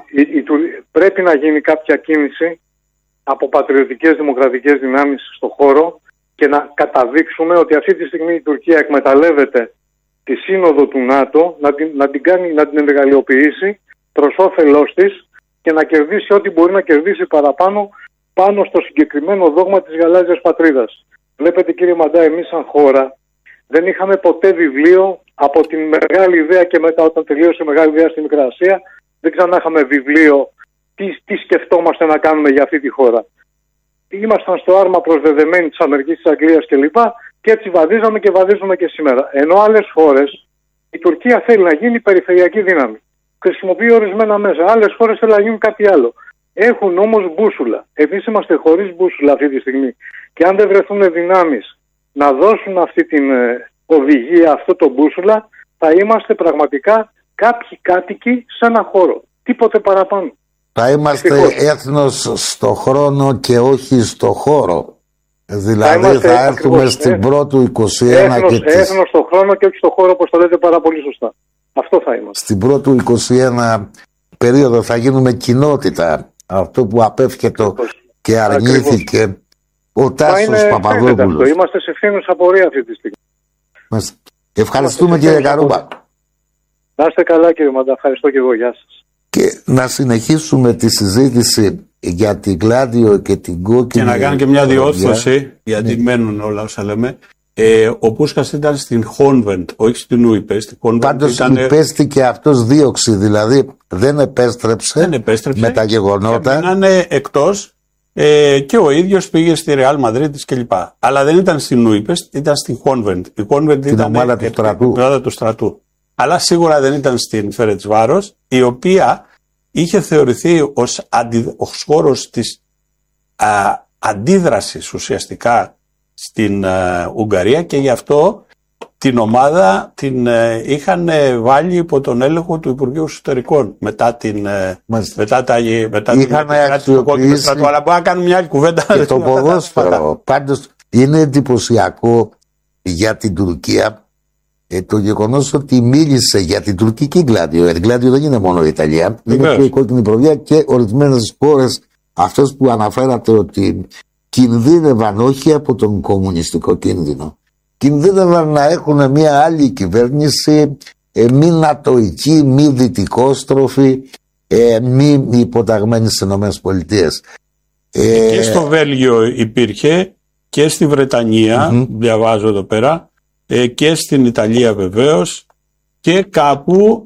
Πρέπει να γίνει κάποια κίνηση από πατριωτικές δημοκρατικές δυνάμεις στο χώρο και να καταδείξουμε ότι αυτή τη στιγμή η Τουρκία εκμεταλλεύεται τη σύνοδο του ΝΑΤΟ να την εργαλειοποιήσει προς όφελός της και να κερδίσει ό,τι μπορεί να κερδίσει παραπάνω πάνω στο συγκεκριμένο δόγμα της γαλάζιας πατρίδας. Βλέπετε, κύριε Μαντά, εμείς σαν χώρα δεν είχαμε ποτέ βιβλίο από την μεγάλη ιδέα και μετά, όταν τελείωσε η μεγάλη ιδέα στη Μικρά Ασία, δεν ξανά είχαμε βιβλίο τι σκεφτόμαστε να κάνουμε για αυτή τη χώρα. Ήμασταν στο άρμα προσδεδεμένοι της Αμερικής, της Αγγλίας κλπ. Και έτσι βαδίζαμε και βαδίζουμε και σήμερα. Ενώ άλλες χώρες, η Τουρκία θέλει να γίνει περιφερειακή δύναμη. Χρησιμοποιεί ορισμένα μέσα. Άλλες χώρες θέλουν να γίνουν κάτι άλλο. Έχουν όμως μπούσουλα. Εμείς είμαστε χωρίς μπούσουλα αυτή τη στιγμή. Και αν δεν βρεθούν δυνάμεις να δώσουν αυτή την οδηγία, αυτό το μπούσουλα, θα είμαστε πραγματικά κάποιοι κάτοικοι σε ένα χώρο. Τίποτε παραπάνω. Θα είμαστε έθνος στο χρόνο και όχι στο χώρο. Δηλαδή θα έρθουμε στην πρώτου 21 έθνος στο χρόνο και όχι στο χώρο, όπως το λέτε πάρα πολύ σωστά. Αυτό θα είμαστε. Στην πρώτου 21 περίοδο θα γίνουμε κοινότητα. Αυτό που απέφυγε και αρνήθηκε ο Τάσος Παπαδόπουλος. Είμαστε σε ευθύνουσα πορεία αυτή τη στιγμή. Ευχαριστούμε, κύριε Καρούμπα. Να είστε καλά, κύριε Μαντά. Ευχαριστώ και εγώ. Γεια σας. Και να συνεχίσουμε τη συζήτηση για την Γκλάντιο και την Κόκκινη. Και να κάνω και μια διόρθωση, γιατί μένουν όλα όσα λέμε. Ο Πούσκας ήταν στην Χόνβεντ, όχι στην Ούιπεστ. Πάντως υπέστηκε αυτός δίωξη, δηλαδή δεν επέστρεψε με τα γεγονότα. Μείνανε εκτός και ο ίδιος πήγε στη Ρεάλ Μαδρίτης κλπ. Αλλά δεν ήταν στην Ούιπεστ, ήταν στην Χόνβεντ. Η Χόνβεντ ήταν ομάδα του στρατού. Αλλά σίγουρα δεν ήταν στην Φερεντσβάρος, η οποία είχε θεωρηθεί ως χώρος της αντίδρασης ουσιαστικά στην Ουγγαρία, και γι' αυτό την ομάδα την είχαν βάλει υπό τον έλεγχο του Υπουργείου Εσωτερικών μετά την στρατού. Αλλά μπορεί να κάνουμε μια άλλη κουβέντα. Και το ποδόσφαιρο. Πάντως είναι εντυπωσιακό για την Τουρκία το γεγονός ότι μίλησε για την τουρκική Γκλάντιο. Η Γκλάντιο δεν είναι μόνο η Ιταλία, είναι και η κόκκινη προβιά και ορισμένες χώρες, αυτές που αναφέρατε ότι κινδύνευαν όχι από τον κομμουνιστικό κίνδυνο, κινδύνευαν να έχουν μια άλλη κυβέρνηση, μη νατοική, μη δυτικόστροφη, μη υποταγμένη στις ΗΠΑ. Και στο Βέλγιο υπήρχε και στη Βρετανία, διαβάζω εδώ πέρα, και στην Ιταλία βεβαίως, και κάπου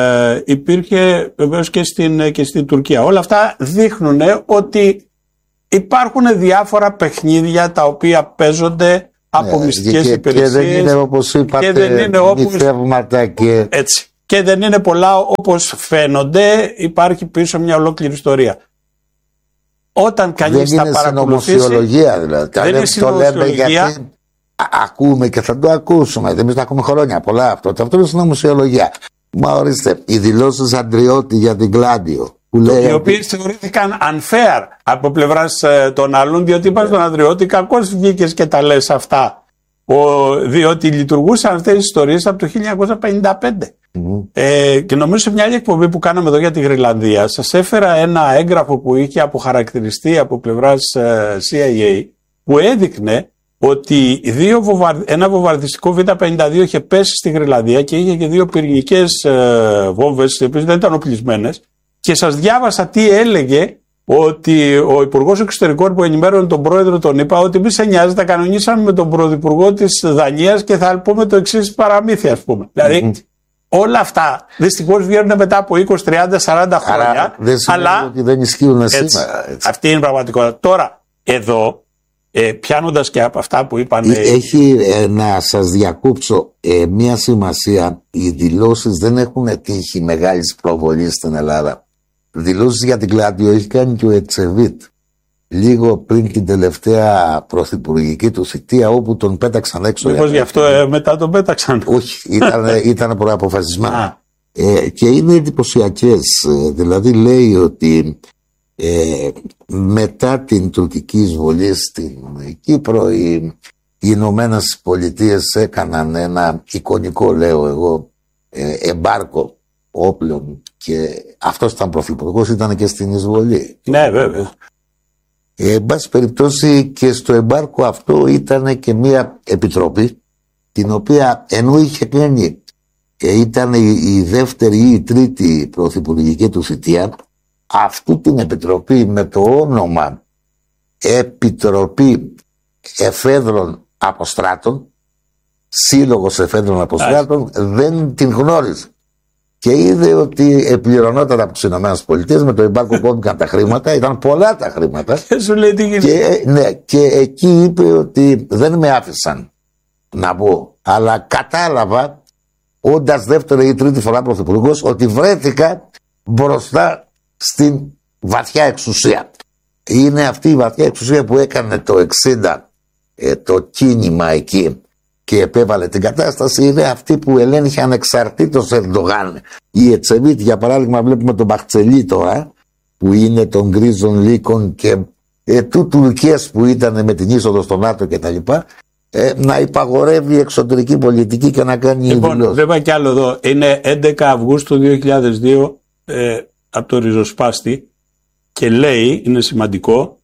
υπήρχε βεβαίως και στην Τουρκία. Όλα αυτά δείχνουν ότι υπάρχουν διάφορα παιχνίδια τα οποία παίζονται από μυστικές υπηρεσίες. Και δεν είναι όπως είπατε, νηφεύματα και... Έτσι. Και δεν είναι πολλά όπως φαίνονται, υπάρχει πίσω μια ολόκληρη ιστορία. Όταν κανείς τα παρακολουθήσει... Δεν είναι συνωμοσιολογία δηλαδή. Δεν είναι συνωμοσιολογία. Γιατί ακούμε και θα το ακούσουμε. Εμείς το ακούμε χρόνια πολλά αυτό. Αυτό είναι συνωμοσιολογία. Μα ορίστε, οι δηλώσεις Αντριώτη για την Κλάντιο. Οι οποίες θεωρήθηκαν unfair από πλευράς των άλλων, διότι είπαν στον Ανδριώτη, κακώς βγήκες και τα λες αυτά. Διότι λειτουργούσαν αυτές τις ιστορίες από το 1955. Και νομίζω σε μια άλλη εκπομπή που κάναμε εδώ για τη Γροιλανδία, σας έφερα ένα έγγραφο που είχε αποχαρακτηριστεί από πλευράς CIA, που έδειχνε ότι ένα βομβαρδιστικό Β-52 είχε πέσει στη Γροιλανδία και είχε και 2 πυρηνικές βόμβες, οι οποίες δεν ήταν οπλισμένες. Και σας διάβασα τι έλεγε ότι ο Υπουργός Εξωτερικών που ενημέρωνε τον πρόεδρο τον ΗΠΑ, ότι μη σε νοιάζει, τα κανονίσαμε με τον πρωθυπουργό της Δανίας και θα πούμε το εξής παραμύθι, ας πούμε. Δηλαδή, όλα αυτά δυστυχώς βγαίνουν μετά από 20, 30, 40 χρόνια. Δεν σημαίνει ότι δεν ισχύουν σήμερα. Αυτή είναι η πραγματικότητα. Τώρα, εδώ, πιάνοντας και από αυτά που είπαν. Έχει να σας διακόψω μία σημασία. Οι δηλώσεις δεν έχουν τύχει μεγάλης προβολής στην Ελλάδα. Δηλώσεις για την Κλάντιο έχει κάνει και ο Ετσεβίτ λίγο πριν την τελευταία πρωθυπουργική του θητεία, όπου τον πέταξαν έξω. Μήπως γι' αυτό μετά τον πέταξαν? Όχι, ήταν προαποφασισμένο. Και είναι εντυπωσιακές. Δηλαδή λέει ότι μετά την τουρκική εισβολή στην Κύπρο οι Ηνωμένες Πολιτείες έκαναν ένα εικονικό, λέω εγώ, εμπάρκο όπλων, και αυτός ήταν πρωθυπουργός, ήταν και στην εισβολή. Ναι, βέβαια. Εν πάση περιπτώσει, και στο εμπάρκο αυτό ήταν και μια επιτροπή, την οποία ενώ είχε κάνει, ήταν η δεύτερη ή η τρίτη πρωθυπουργική του θητεία, αυτή την επιτροπή με το όνομα Επιτροπή Εφέδρων Αποστράτων, Σύλλογος Εφέδρων Αποστράτων, δεν την γνώριζε. Και είδε ότι επληρωνόταν από τις ΗΠΑ με το εμπάρκο που έδωκαν τα χρήματα, ήταν πολλά τα χρήματα. Και σου λέει τι γίνεται. Ναι, και εκεί είπε ότι δεν με άφησαν να μπω, αλλά κατάλαβα, όντας δεύτερη ή τρίτη φορά πρωθυπουργός, ότι βρέθηκα μπροστά στην βαθιά εξουσία. Είναι αυτή η βαθιά εξουσία που έκανε το 60 το κίνημα εκεί και επέβαλε την κατάσταση, είναι αυτή που ελέγχει ανεξαρτήτως Ερντογάν. Η Ετσεβίτ, για παράδειγμα, βλέπουμε τον Μπαχτσελή τώρα, που είναι των γκρίζων λύκων και του Τουρκίας που ήταν με την είσοδο στο ΝΑΤΟ κτλ., να υπαγορεύει εξωτερική πολιτική και να κάνει δηλώσεις. Βέβαια κι άλλο εδώ. Είναι 11 Αυγούστου 2002 από το ριζοσπάστη και λέει, είναι σημαντικό,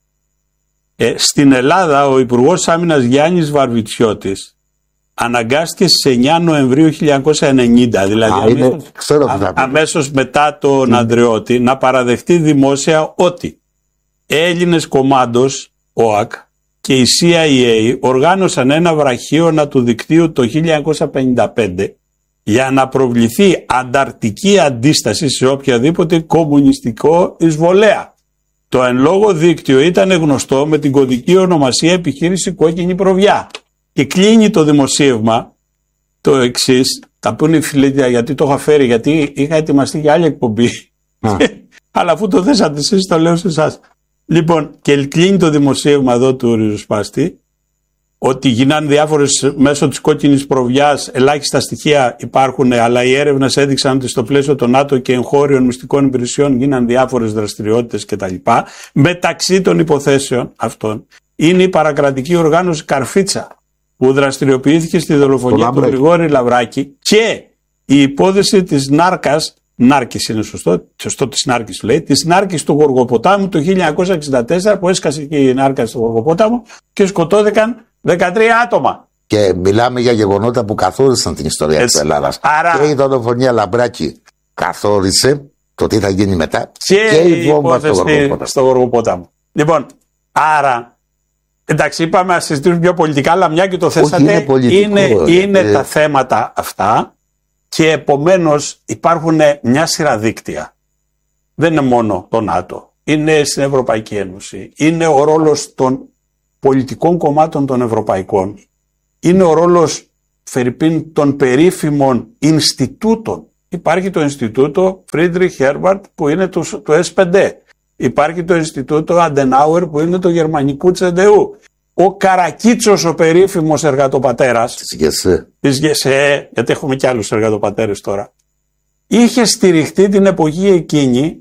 στην Ελλάδα ο Υπουργός Άμυνας Γιάννης Βαρβιτσιώτης αναγκάστηκε στις 9 Νοεμβρίου 1990, δηλαδή αμέσως μετά τον Ανδριώτη, να παραδεχτεί δημόσια ότι Έλληνες κομμάντος, ΟΑΚ, και η CIA οργάνωσαν ένα βραχίωνα του δικτύου το 1955 για να προβληθεί ανταρτική αντίσταση σε οποιαδήποτε κομμουνιστικό εισβολέα. Το εν λόγω δίκτυο ήταν γνωστό με την κωδική ονομασία Επιχείρηση Κόκκινη Προβιά. Και κλείνει το δημοσίευμα το εξής, τα πούνε οι φιλίτια, γιατί το είχα φέρει, γιατί είχα ετοιμαστεί για άλλη εκπομπή. Αλλά αφού το θέσατε εσείς, το λέω σε εσάς. Λοιπόν, και κλείνει το δημοσίευμα εδώ του ριζοσπάστη, ότι γίνανε διάφορες μέσω της κόκκινης προβιάς, ελάχιστα στοιχεία υπάρχουν, αλλά οι έρευνες έδειξαν ότι στο πλαίσιο των ΝΑΤΟ και εγχώριων μυστικών υπηρεσιών γίνανε διάφορες δραστηριότητες κτλ. Μεταξύ των υποθέσεων αυτών είναι η παρακρατική οργάνωση Καρφίτσα, που δραστηριοποιήθηκε στη δολοφονία του Γρηγόρη Λαβράκη, και η υπόθεση της Νάρκης είναι σωστό της Νάρκης λέει, της Νάρκης του Γοργοποτάμου το 1964, που έσκασε και η Νάρκα στο Γοργοπόταμο και σκοτώθηκαν 13 άτομα. Και μιλάμε για γεγονότα που καθόρισαν την ιστορία της Ελλάδας. Άρα, και η δολοφονία Λαμπράκη καθόρισε το τι θα γίνει μετά, και η βόμβα στο Γοργοπόταμο. Λοιπόν, άρα, εντάξει, είπαμε να συζητήσουμε πιο πολιτικά, αλλά μια και το θέσατε, είναι τα θέματα αυτά, και επομένως υπάρχουν μια σειρά δίκτυα. Δεν είναι μόνο το ΝΑΤΟ. είναι στην Ευρωπαϊκή Ένωση, είναι ο ρόλος των πολιτικών κομμάτων των ευρωπαϊκών, είναι ο ρόλος φερειπίν των περίφημων Ινστιτούτων. Υπάρχει το Ινστιτούτο Friedrich Herbert που είναι του S5. Υπάρχει το Ινστιτούτο Αντενάουερ που είναι του γερμανικού Τσεντεού. Ο Καρακίτσος, ο περίφημος εργατοπατέρας της ΓΕΣΕ, γιατί έχουμε και άλλους εργατοπατέρες τώρα, είχε στηριχτεί την εποχή εκείνη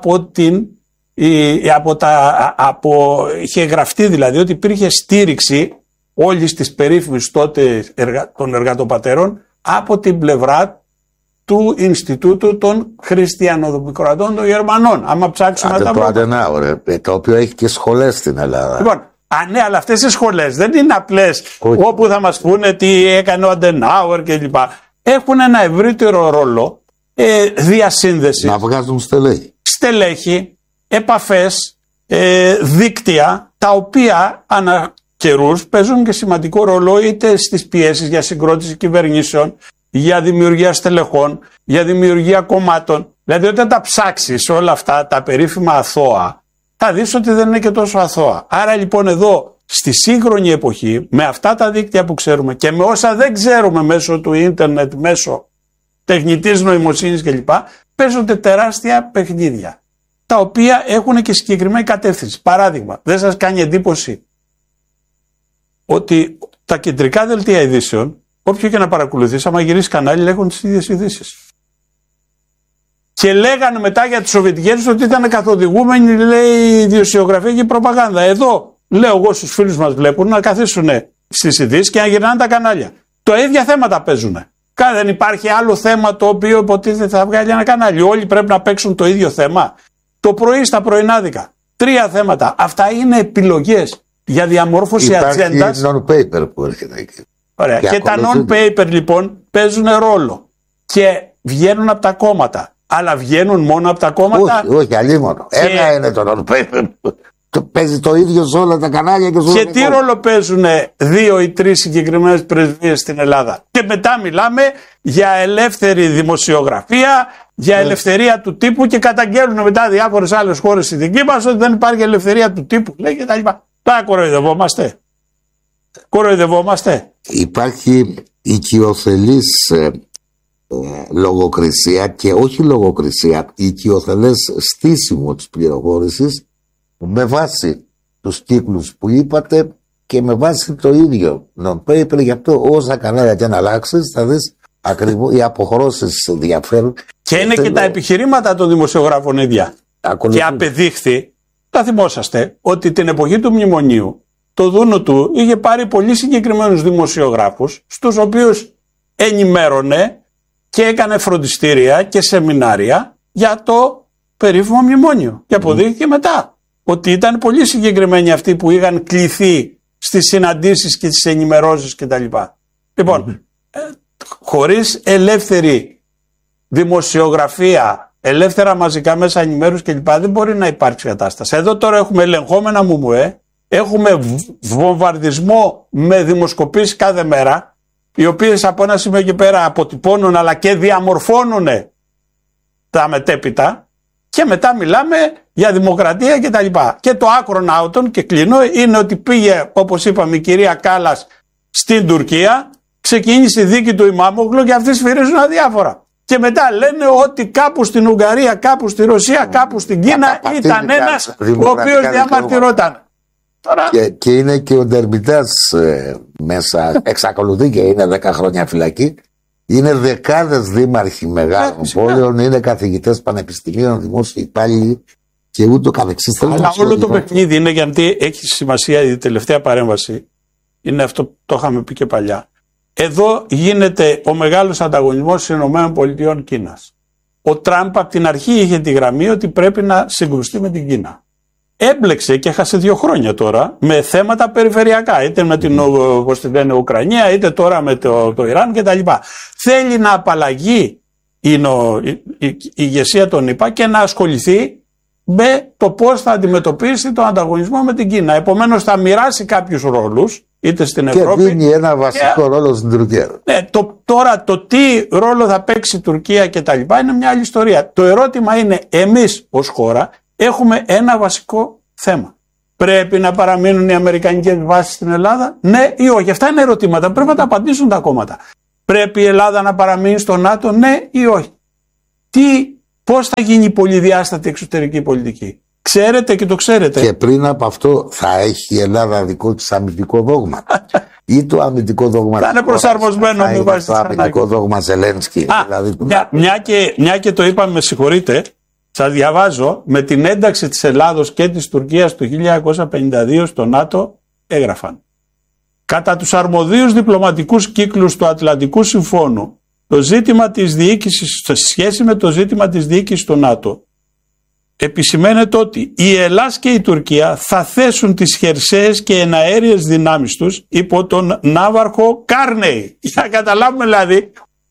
είχε γραφτεί δηλαδή ότι υπήρχε στήριξη όλης της περίφημης τότε των εργατοπατέρων από την πλευρά του Ινστιτούτου των Χριστιανοδημοκρατών των Γερμανών. Άμα ψάξουμε τα βρούμε. Το οποίο έχει και σχολές στην Ελλάδα. Λοιπόν, ναι, αλλά αυτές οι σχολές δεν είναι απλές όπου θα μας πούνε τι έκανε ο Αντενάουερ κλπ. Έχουν ένα ευρύτερο ρόλο διασύνδεση. Να βγάζουν στελέχη, επαφές, δίκτυα, τα οποία ανά καιρούς παίζουν και σημαντικό ρόλο είτε στις πιέσεις για συγκρότηση κυβερνήσεων, για δημιουργία στελεχών, για δημιουργία κομμάτων. Δηλαδή όταν τα ψάξεις όλα αυτά τα περίφημα αθώα, θα δεις ότι δεν είναι και τόσο αθώα. Άρα λοιπόν εδώ στη σύγχρονη εποχή, με αυτά τα δίκτυα που ξέρουμε και με όσα δεν ξέρουμε μέσω του ίντερνετ, μέσω τεχνητής νοημοσύνης κλπ, παίζονται τεράστια παιχνίδια, τα οποία έχουν και συγκεκριμένη κατεύθυνση. Παράδειγμα, δεν σας κάνει εντύπωση ότι τα κεντρικά δελτία ειδήσεων, όποιο και να παρακολουθείς, άμα γυρίσει κανάλι, λέγουν τις ίδιες ειδήσεις. Και λέγανε μετά για τις Σοβιετικές ότι ήταν καθοδηγούμενοι, λέει, ιδιοσιογραφία και προπαγάνδα. Εδώ, λέω εγώ στους φίλους μας, βλέπουν να καθίσουν στις ειδήσεις και να γυρνάνε τα κανάλια. Το ίδια θέματα παίζουν. Δεν υπάρχει άλλο θέμα το οποίο υποτίθεται θα βγάλει ένα κανάλι. Όλοι πρέπει να παίξουν το ίδιο θέμα. Το πρωί στα πρωινάδικα. 3 θέματα. Αυτά είναι επιλογές για διαμόρφωση ατζέντας. Υπάρχει non-paper που έρχεται εκεί. Ωραία. Και τα non-paper λοιπόν παίζουν ρόλο. Και βγαίνουν από τα κόμματα. Αλλά βγαίνουν μόνο από τα κόμματα. Όχι, αλλήμωνο. Ένα είναι το non-paper. Παίζει το ίδιο σε όλα τα κανάλια και σε όλα και τι ρόλο παίζουν 2 ή 3 συγκεκριμένες πρεσβείες στην Ελλάδα. Και μετά μιλάμε για ελεύθερη δημοσιογραφία, για ελευθερία του τύπου και καταγγέλνουν μετά διάφορες άλλες χώρες στη δική μας ότι δεν υπάρχει ελευθερία του τύπου. Λέει και τα λοιπά. Τώρα κοροϊδευόμαστε. Υπάρχει οικειοθελής λογοκρισία και όχι λογοκρισία, οικειοθελές στήσιμο της πληροφόρησης με βάση τους κύκλους που είπατε και με βάση το ίδιο non-paper. Γι' αυτό όσα κανάλια και να αλλάξεις θα δεις ακριβώς οι αποχρώσεις διαφέρουν. Και είναι και τα επιχειρήματα των δημοσιογράφων ίδια. Και απεδείχθη, θα θυμόσαστε, ότι την εποχή του μνημονίου το Δούνο του είχε πάρει πολύ συγκεκριμένους δημοσιογράφους, στους οποίους ενημέρωνε και έκανε φροντιστήρια και σεμινάρια για το περίφημο μνημόνιο. Και αποδείχθηκε μετά ότι ήταν πολύ συγκεκριμένοι αυτοί που είχαν κληθεί στις συναντήσεις και στις ενημερώσεις κτλ. Λοιπόν, χωρίς ελεύθερη δημοσιογραφία, ελεύθερα μαζικά μέσα ενημέρωσης κλπ. Δεν μπορεί να υπάρξει κατάσταση. Εδώ τώρα έχουμε ελεγχόμενα μουμουέ, έχουμε βομβαρδισμό με δημοσκοπήσεις κάθε μέρα, οι οποίες από ένα σημείο και πέρα αποτυπώνουν αλλά και διαμορφώνουν τα μετέπειτα. Και μετά μιλάμε για δημοκρατία και τα λοιπά. Και το άκρον άουτον, και κλείνω, είναι ότι πήγε, όπως είπαμε, η κυρία Κάλλας στην Τουρκία, ξεκίνησε η δίκη του Ιμάμογλου και αυτοί σφυρίζουν αδιάφορα. Και μετά λένε ότι κάπου στην Ουγγαρία, κάπου στη Ρωσία, κάπου στην Κίνα ήταν ένας ο οποίος διαμαρτυρόταν. Και είναι και ο Ντερμιτάς μέσα, εξακολουθεί και είναι 10 χρόνια φυλακή. Είναι δεκάδες δήμαρχοι μεγάλων πόλεων, είναι καθηγητές πανεπιστημίων, δημόσιοι υπάλληλοι και ούτω καθεξής. Αλλά όλο το παιχνίδι είναι, γιατί έχει σημασία η τελευταία παρέμβαση, είναι αυτό που το είχαμε πει και παλιά. Εδώ γίνεται ο μεγάλος ανταγωνισμός στις ΗΠΑ Κίνας. Ο Τραμπ από την αρχή είχε τη γραμμή ότι πρέπει να συγκρουστεί με την Κίνα. Έμπλεξε και έχασε 2 χρόνια τώρα με θέματα περιφερειακά, είτε με την Ουκρανία, είτε τώρα με το Ιράν κτλ. Θέλει να απαλλαγεί η ηγεσία των ΗΠΑ και να ασχοληθεί με το πώς θα αντιμετωπίσει τον ανταγωνισμό με την Κίνα. Επομένως θα μοιράσει κάποιους ρόλους, είτε στην Ευρώπη. Και δίνει ένα βασικό ρόλο στην Τουρκία. Ναι, τώρα το τι ρόλο θα παίξει η Τουρκία κτλ. Είναι μια άλλη ιστορία. Το ερώτημα είναι, εμείς ως χώρα έχουμε ένα βασικό θέμα. Πρέπει να παραμείνουν οι αμερικανικές βάσεις στην Ελλάδα, ναι ή όχι? Αυτά είναι ερωτήματα. Πρέπει να τα απαντήσουν τα κόμματα. Πρέπει η Ελλάδα να παραμείνει στο ΝΑΤΟ, ναι ή όχι? Πώς θα γίνει η πολυδιάστατη εξωτερική πολιτική? Ξέρετε και το ξέρετε. Και πριν από αυτό θα έχει η Ελλάδα δικό της αμυντικό δόγμα. Ή το αμυντικό δόγμα θα είναι προσαρμοσμένο με βάση το αμυντικό δόγμα Ζελένσκι. Δηλαδή, μια και το είπαμε, με συγχωρείτε, σας διαβάζω, με την ένταξη της Ελλάδος και της Τουρκίας το 1952 στο ΝΑΤΟ έγραφαν: κατά τους αρμοδίους διπλωματικούς κύκλους του Ατλαντικού Συμφώνου, το ζήτημα της διοίκησης, σε σχέση με το ζήτημα της διοίκησης του ΝΑΤΟ, επισημαίνεται ότι η Ελλάδα και η Τουρκία θα θέσουν τις χερσαίες και εναέριες δυνάμεις τους υπό τον ναύαρχο Κάρνεϊ. Για να καταλάβουμε δηλαδή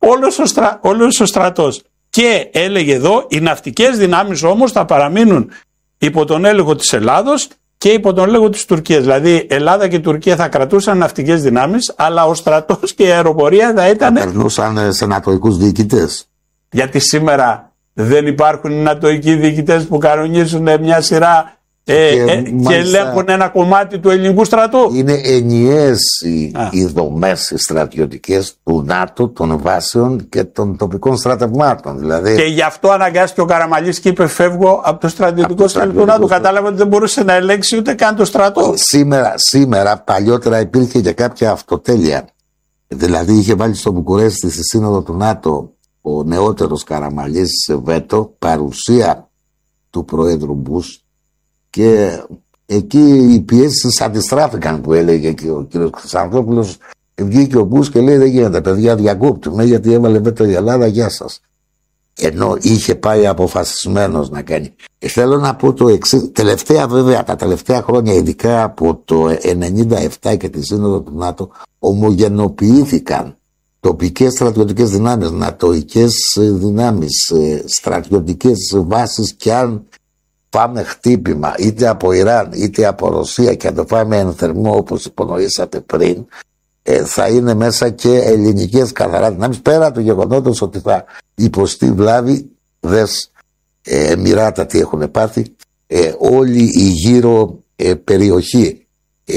όλος ο στρατός. Και έλεγε εδώ, οι ναυτικές δυνάμεις όμως θα παραμείνουν υπό τον έλεγχο της Ελλάδος και υπό τον έλεγχο της Τουρκίας. Δηλαδή Ελλάδα και η Τουρκία θα κρατούσαν ναυτικές δυνάμεις, αλλά ο στρατός και η αεροπορία θα ήταν... Θα περνούσαν σε νατοικούς διοικητές. Γιατί σήμερα δεν υπάρχουν οι νατοικοί διοικητές που κανονίζουν μια σειρά και ελέγχουν ένα κομμάτι του ελληνικού στρατού. Είναι ενιαίες οι δομές στρατιωτικές του ΝΑΤΟ, των βάσεων και των τοπικών στρατευμάτων. Δηλαδή... Και γι' αυτό αναγκάστηκε ο Καραμανλής και είπε: φεύγω από το στρατιωτικό στρατό του ΝΑΤΟ. Κατάλαβε ότι δεν μπορούσε να ελέγξει ούτε καν το στρατό. Σήμερα, παλιότερα υπήρχε και κάποια αυτοτέλεια. Δηλαδή είχε βάλει στο Βουκουρέστι στη σύνοδο του ΝΑΤΟ ο νεότερος Καραμανλής βέτο, παρουσία του Προέδρου Μπούς, και εκεί οι πιέσεις αντιστράφηκαν, που έλεγε και ο κ. Χρυσανθόπουλος. Βγήκε ο Μπούς και λέει: δεν γίνεται, παιδιά, διακόπτουμε, γιατί έβαλε βέτο η Ελλάδα, γεια σας. Ενώ είχε πάει αποφασισμένος να κάνει. Θέλω να πω το εξής. Τα τελευταία χρόνια, ειδικά από το 1997 και τη σύνοδο του ΝΑΤΟ, ομογενοποιήθηκαν τοπικές στρατιωτικές δυνάμεις, νατοικές δυνάμεις, στρατιωτικές βάσεις, και αν πάμε χτύπημα είτε από Ιράν είτε από Ρωσία και αν το πάμε εν θερμό, όπως υπονοήσατε πριν, θα είναι μέσα και ελληνικές καθαρά δυνάμεις, πέρα του γεγονότος ότι θα υποστεί βλάβη, δες Εμιράτα τι έχουν πάθει, όλη η γύρω περιοχή.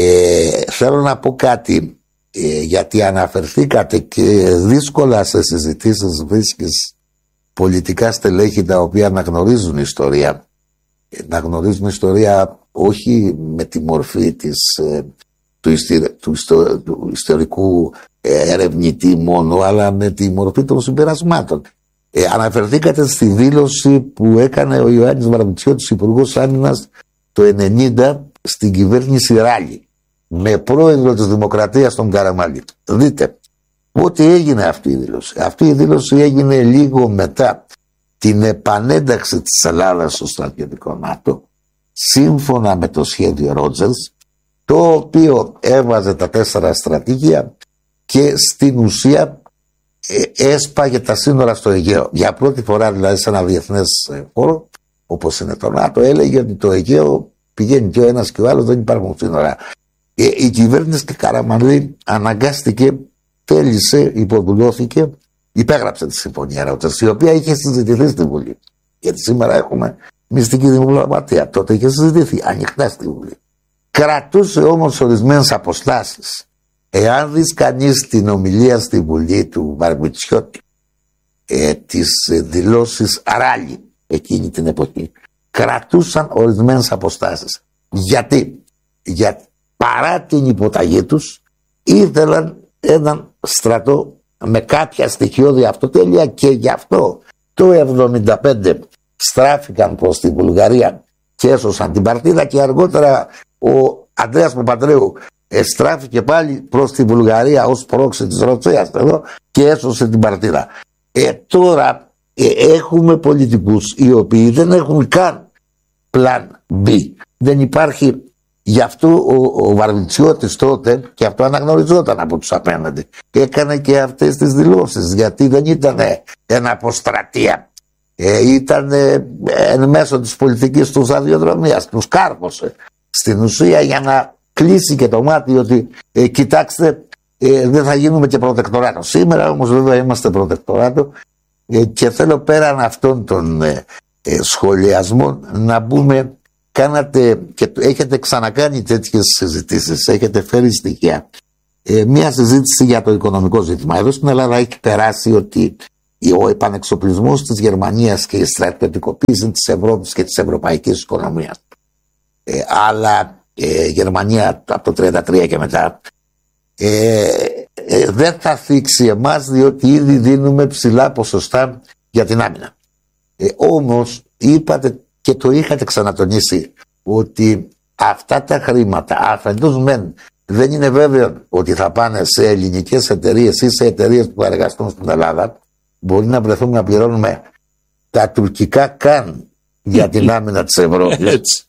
Θέλω να πω κάτι, γιατί αναφερθήκατε και δύσκολα σε συζητήσεις βρίσκεις πολιτικά στελέχη τα οποία αναγνωρίζουν ιστορία. Να γνωρίζουν ιστορία όχι με τη μορφή του ιστορικού ερευνητή μόνο, αλλά με τη μορφή των συμπερασμάτων. Αναφερθήκατε στη δήλωση που έκανε ο Ιωάννης Βαρβιτσιώτης, Υπουργός Άμυνας, το 1990 στην κυβέρνηση Ράλη, με πρόεδρο της Δημοκρατίας τον Καραμανλή. Δείτε ότι έγινε αυτή η δήλωση. Αυτή η δήλωση έγινε λίγο μετά την επανένταξη της Ελλάδας στο στρατιωτικό ΝΑΤΟ, σύμφωνα με το σχέδιο Ρότζερς, το οποίο έβαζε τα 4 στρατηγία και στην ουσία έσπαγε τα σύνορα στο Αιγαίο. Για πρώτη φορά δηλαδή σε ένα διεθνές χώρο όπως είναι το ΝΑΤΟ, έλεγε ότι το Αιγαίο πηγαίνει και ο ένας και ο άλλος, δεν υπάρχουν σύνορα. Η κυβέρνηση και Καραμανλή αναγκάστηκε, θέλησε, υποδουλώθηκε, υπέγραψε τη συμφωνία Ρότζερς, η οποία είχε συζητηθεί στη Βουλή. Γιατί σήμερα έχουμε μυστική διπλωματία. Τότε είχε συζητηθεί ανοιχτά στη Βουλή. Κρατούσε όμως ορισμένες αποστάσεις. Εάν δεις κανείς την ομιλία στη Βουλή του Βαρβιτσιώτη, τις δηλώσεις Ράλη εκείνη την εποχή, κρατούσαν ορισμένες αποστάσεις. Γιατί παρά την υποταγή τους ήθελαν έναν στρατό με κάποια στοιχειώδη αυτοτέλεια, και γι' αυτό το 1975 στράφηκαν προς τη Βουλγαρία και έσωσαν την παρτίδα, και αργότερα ο Ανδρέας Παπανδρέου στράφηκε πάλι προς τη Βουλγαρία ως πρόξη της Ρωσίας εδώ και έσωσε την παρτίδα. Τώρα έχουμε πολιτικούς οι οποίοι δεν έχουν καν πλάν B. Δεν υπάρχει. Γι' αυτό ο Βαρβιτσιώτης τότε, και αυτό αναγνωριζόταν από τους απέναντι, έκανε και αυτές τις δηλώσεις, γιατί δεν ήταν ένα αποστρατεία. Ήταν εν μέσω της πολιτικής του σταδιοδρομίας, τους κάρπωσε στην ουσία για να κλείσει και το μάτι ότι κοιτάξτε, δεν θα γίνουμε και προτεκτοράτο. Σήμερα όμως βέβαια είμαστε προτεκτοράτο, και θέλω πέραν αυτών των σχολιασμό να μπούμε, κάνατε και έχετε ξανακάνει τέτοιες συζητήσεις, έχετε φέρει στοιχεία. Μία συζήτηση για το οικονομικό ζήτημα. Εδώ στην Ελλάδα έχει περάσει ότι ο επανεξοπλισμός της Γερμανίας και η στρατιωτικοποίηση της Ευρώπης και της ευρωπαϊκής οικονομίας, αλλά Γερμανία από το 1933 και μετά, δεν θα θίξει εμάς, διότι ήδη δίνουμε ψηλά ποσοστά για την άμυνα. Όμως είπατε και το είχατε ξανατονίσει ότι αυτά τα χρήματα αφεντός μεν δεν είναι βέβαιο ότι θα πάνε σε ελληνικές εταιρείες ή σε εταιρείες που θα εργαστούν στην Ελλάδα. Μπορεί να βρεθούμε να πληρώνουμε τα τουρκικά καν για την άμυνα της Ευρώπης.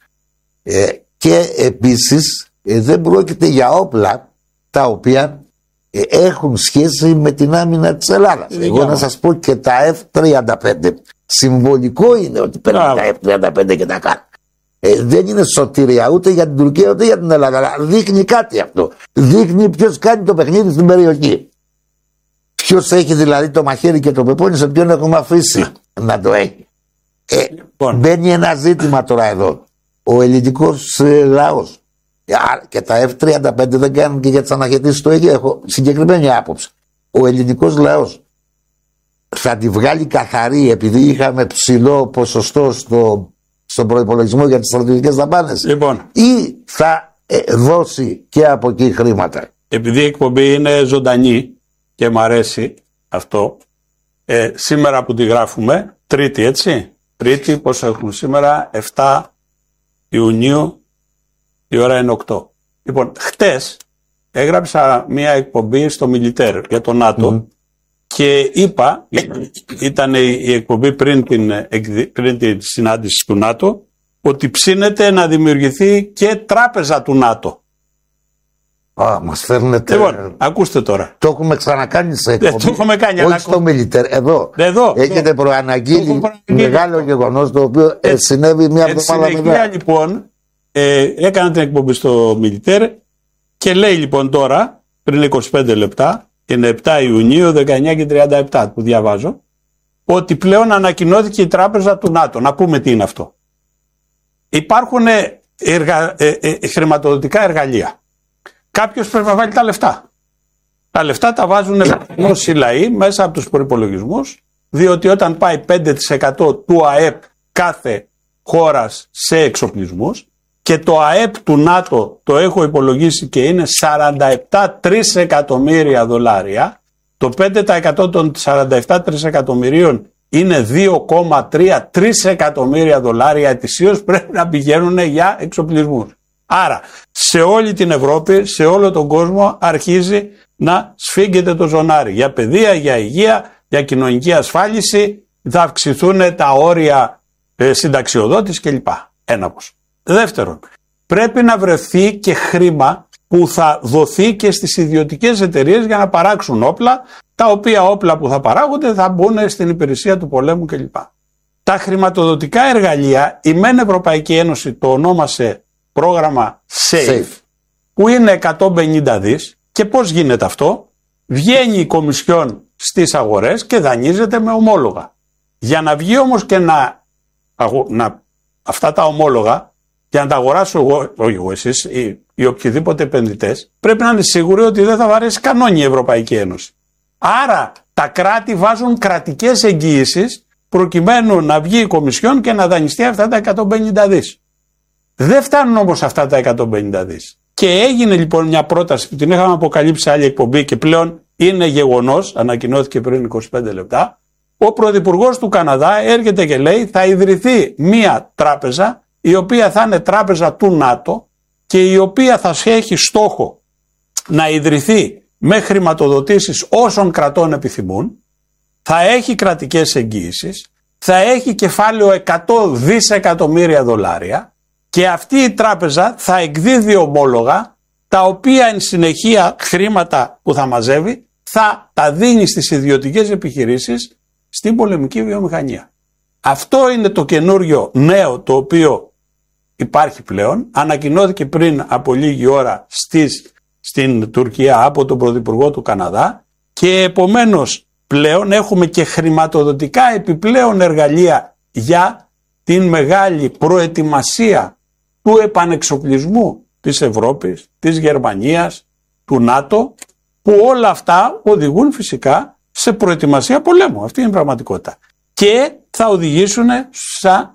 Και επίσης δεν πρόκειται για όπλα τα οποία έχουν σχέση με την άμυνα της Ελλάδας. Εγώ να σας πω και τα F-35 συμβολικό είναι ότι παίρνουν τα F-35 και τα κάνουν. Δεν είναι σωτηρία ούτε για την Τουρκία ούτε για την Ελλάδα, αλλά δείχνει κάτι αυτό. Δείχνει ποιος κάνει το παιχνίδι στην περιοχή. Ποιος έχει δηλαδή το μαχαίρι και το πεπόνι, σε ποιον έχουμε αφήσει να το έχει. Μπαίνει ένα ζήτημα τώρα εδώ. Ο ελληνικός λαός και τα F-35 δεν κάνουν και για τις αναχαιτήσεις στο Αιγαίο. Έχω συγκεκριμένη άποψη. Ο ελληνικός λαός θα τη βγάλει καθαρή επειδή είχαμε ψηλό ποσοστό στον προϋπολογισμό για τις στρατιωτικές δαπάνες, ή θα δώσει και από εκεί χρήματα? Επειδή η εκπομπή είναι ζωντανή και μου αρέσει αυτό, σήμερα που τη γράφουμε, Τρίτη, έτσι, Τρίτη, πόσο έχουμε σήμερα, 7 Ιουνίου, η ώρα είναι 8. Λοιπόν, χτες έγραψα μια εκπομπή στο Μιλιτέρ για το ΝΑΤΟ και είπα, ήταν η εκπομπή πριν την συνάντηση του ΝΑΤΟ, ότι ψήνεται να δημιουργηθεί και τράπεζα του ΝΑΤΟ. Μας φέρνετε. Λοιπόν, ακούστε τώρα. Το έχουμε ξανακάνει σε εκπομπή. Το έχουμε κάνει. Όχι στο Μιλιτέρ. Εδώ. Έχετε προαναγγείλει μεγάλο γεγονός, το οποίο συνέβη μια εβδομάδα μετά. Συνεχεία λοιπόν, έκανα την εκπομπή στο Μιλιτέρ και λέει λοιπόν τώρα, πριν 25 λεπτά, είναι 7 Ιουνίου, 19 και 37 που διαβάζω, ότι πλέον ανακοινώθηκε η τράπεζα του ΝΑΤΟ. Να πούμε τι είναι αυτό. Υπάρχουν χρηματοδοτικά εργαλεία. Κάποιος πρέπει να βάλει τα λεφτά. Τα λεφτά τα βάζουν οι λαοί μέσα από τους προϋπολογισμούς, διότι όταν πάει 5% του ΑΕΠ κάθε χώρας σε εξοπλισμούς, και το ΑΕΠ του ΝΑΤΟ το έχω υπολογίσει και είναι 47 τρισεκατομμύρια δολάρια, το 5% των 47 τρισεκατομμυρίων είναι 2,3 τρισεκατομμύρια δολάρια ετησίως, πρέπει να πηγαίνουν για εξοπλισμούς. Άρα σε όλη την Ευρώπη, σε όλο τον κόσμο αρχίζει να σφίγγεται το ζωνάρι. Για παιδεία, για υγεία, για κοινωνική ασφάλιση, θα αυξηθούν τα όρια συνταξιοδότης κλπ. Ένα ποσό. Δεύτερον, πρέπει να βρεθεί και χρήμα που θα δοθεί και στις ιδιωτικές εταιρείες για να παράξουν όπλα, τα οποία όπλα που θα παράγονται θα μπουν στην υπηρεσία του πολέμου κλπ. Τα χρηματοδοτικά εργαλεία, η ΜΕΝ Ευρωπαϊκή Ένωση το ονόμασε πρόγραμμα SAFE, που είναι 150 δις. Και πώς γίνεται αυτό? Βγαίνει η Κομισιόν στις αγορές και δανείζεται με ομόλογα. Για να βγει όμως και αυτά τα ομόλογα, για να τα αγοράσω εγώ εσείς ή οποιοδήποτε επενδυτές, πρέπει να είναι σίγουροι ότι δεν θα βαρέσει κανόνι η Ευρωπαϊκή Ένωση. Άρα τα κράτη βάζουν κρατικές εγγύησεις προκειμένου να βγει η Κομισιόν και να δανειστεί αυτά τα 150 δις. Δεν φτάνουν όμως αυτά τα 150 δις. Και έγινε λοιπόν μια πρόταση που την είχαμε αποκαλύψει σε άλλη εκπομπή και πλέον είναι γεγονός, ανακοινώθηκε πριν 25 λεπτά. Ο Πρωθυπουργός του Καναδά έρχεται και λέει θα ιδρυθεί μια τράπεζα, η οποία θα είναι τράπεζα του ΝΑΤΟ και η οποία θα έχει στόχο να ιδρυθεί με χρηματοδοτήσεις όσων κρατών επιθυμούν, θα έχει κρατικές εγγύησεις, θα έχει κεφάλαιο 100 δισεκατομμύρια δολάρια και αυτή η τράπεζα θα εκδίδει ομόλογα, τα οποία εν συνεχεία χρήματα που θα μαζεύει θα τα δίνει στις ιδιωτικές επιχειρήσεις στην πολεμική βιομηχανία. Αυτό είναι το καινούριο νέο το οποίο υπάρχει πλέον. Ανακοινώθηκε πριν από λίγη ώρα στην Τουρκία από τον Πρωθυπουργό του Καναδά και επομένως πλέον έχουμε και χρηματοδοτικά επιπλέον εργαλεία για την μεγάλη προετοιμασία του επανεξοπλισμού της Ευρώπης, της Γερμανίας, του ΝΑΤΟ, που όλα αυτά οδηγούν φυσικά σε προετοιμασία πολέμου. Αυτή είναι η πραγματικότητα. Και θα οδηγήσουν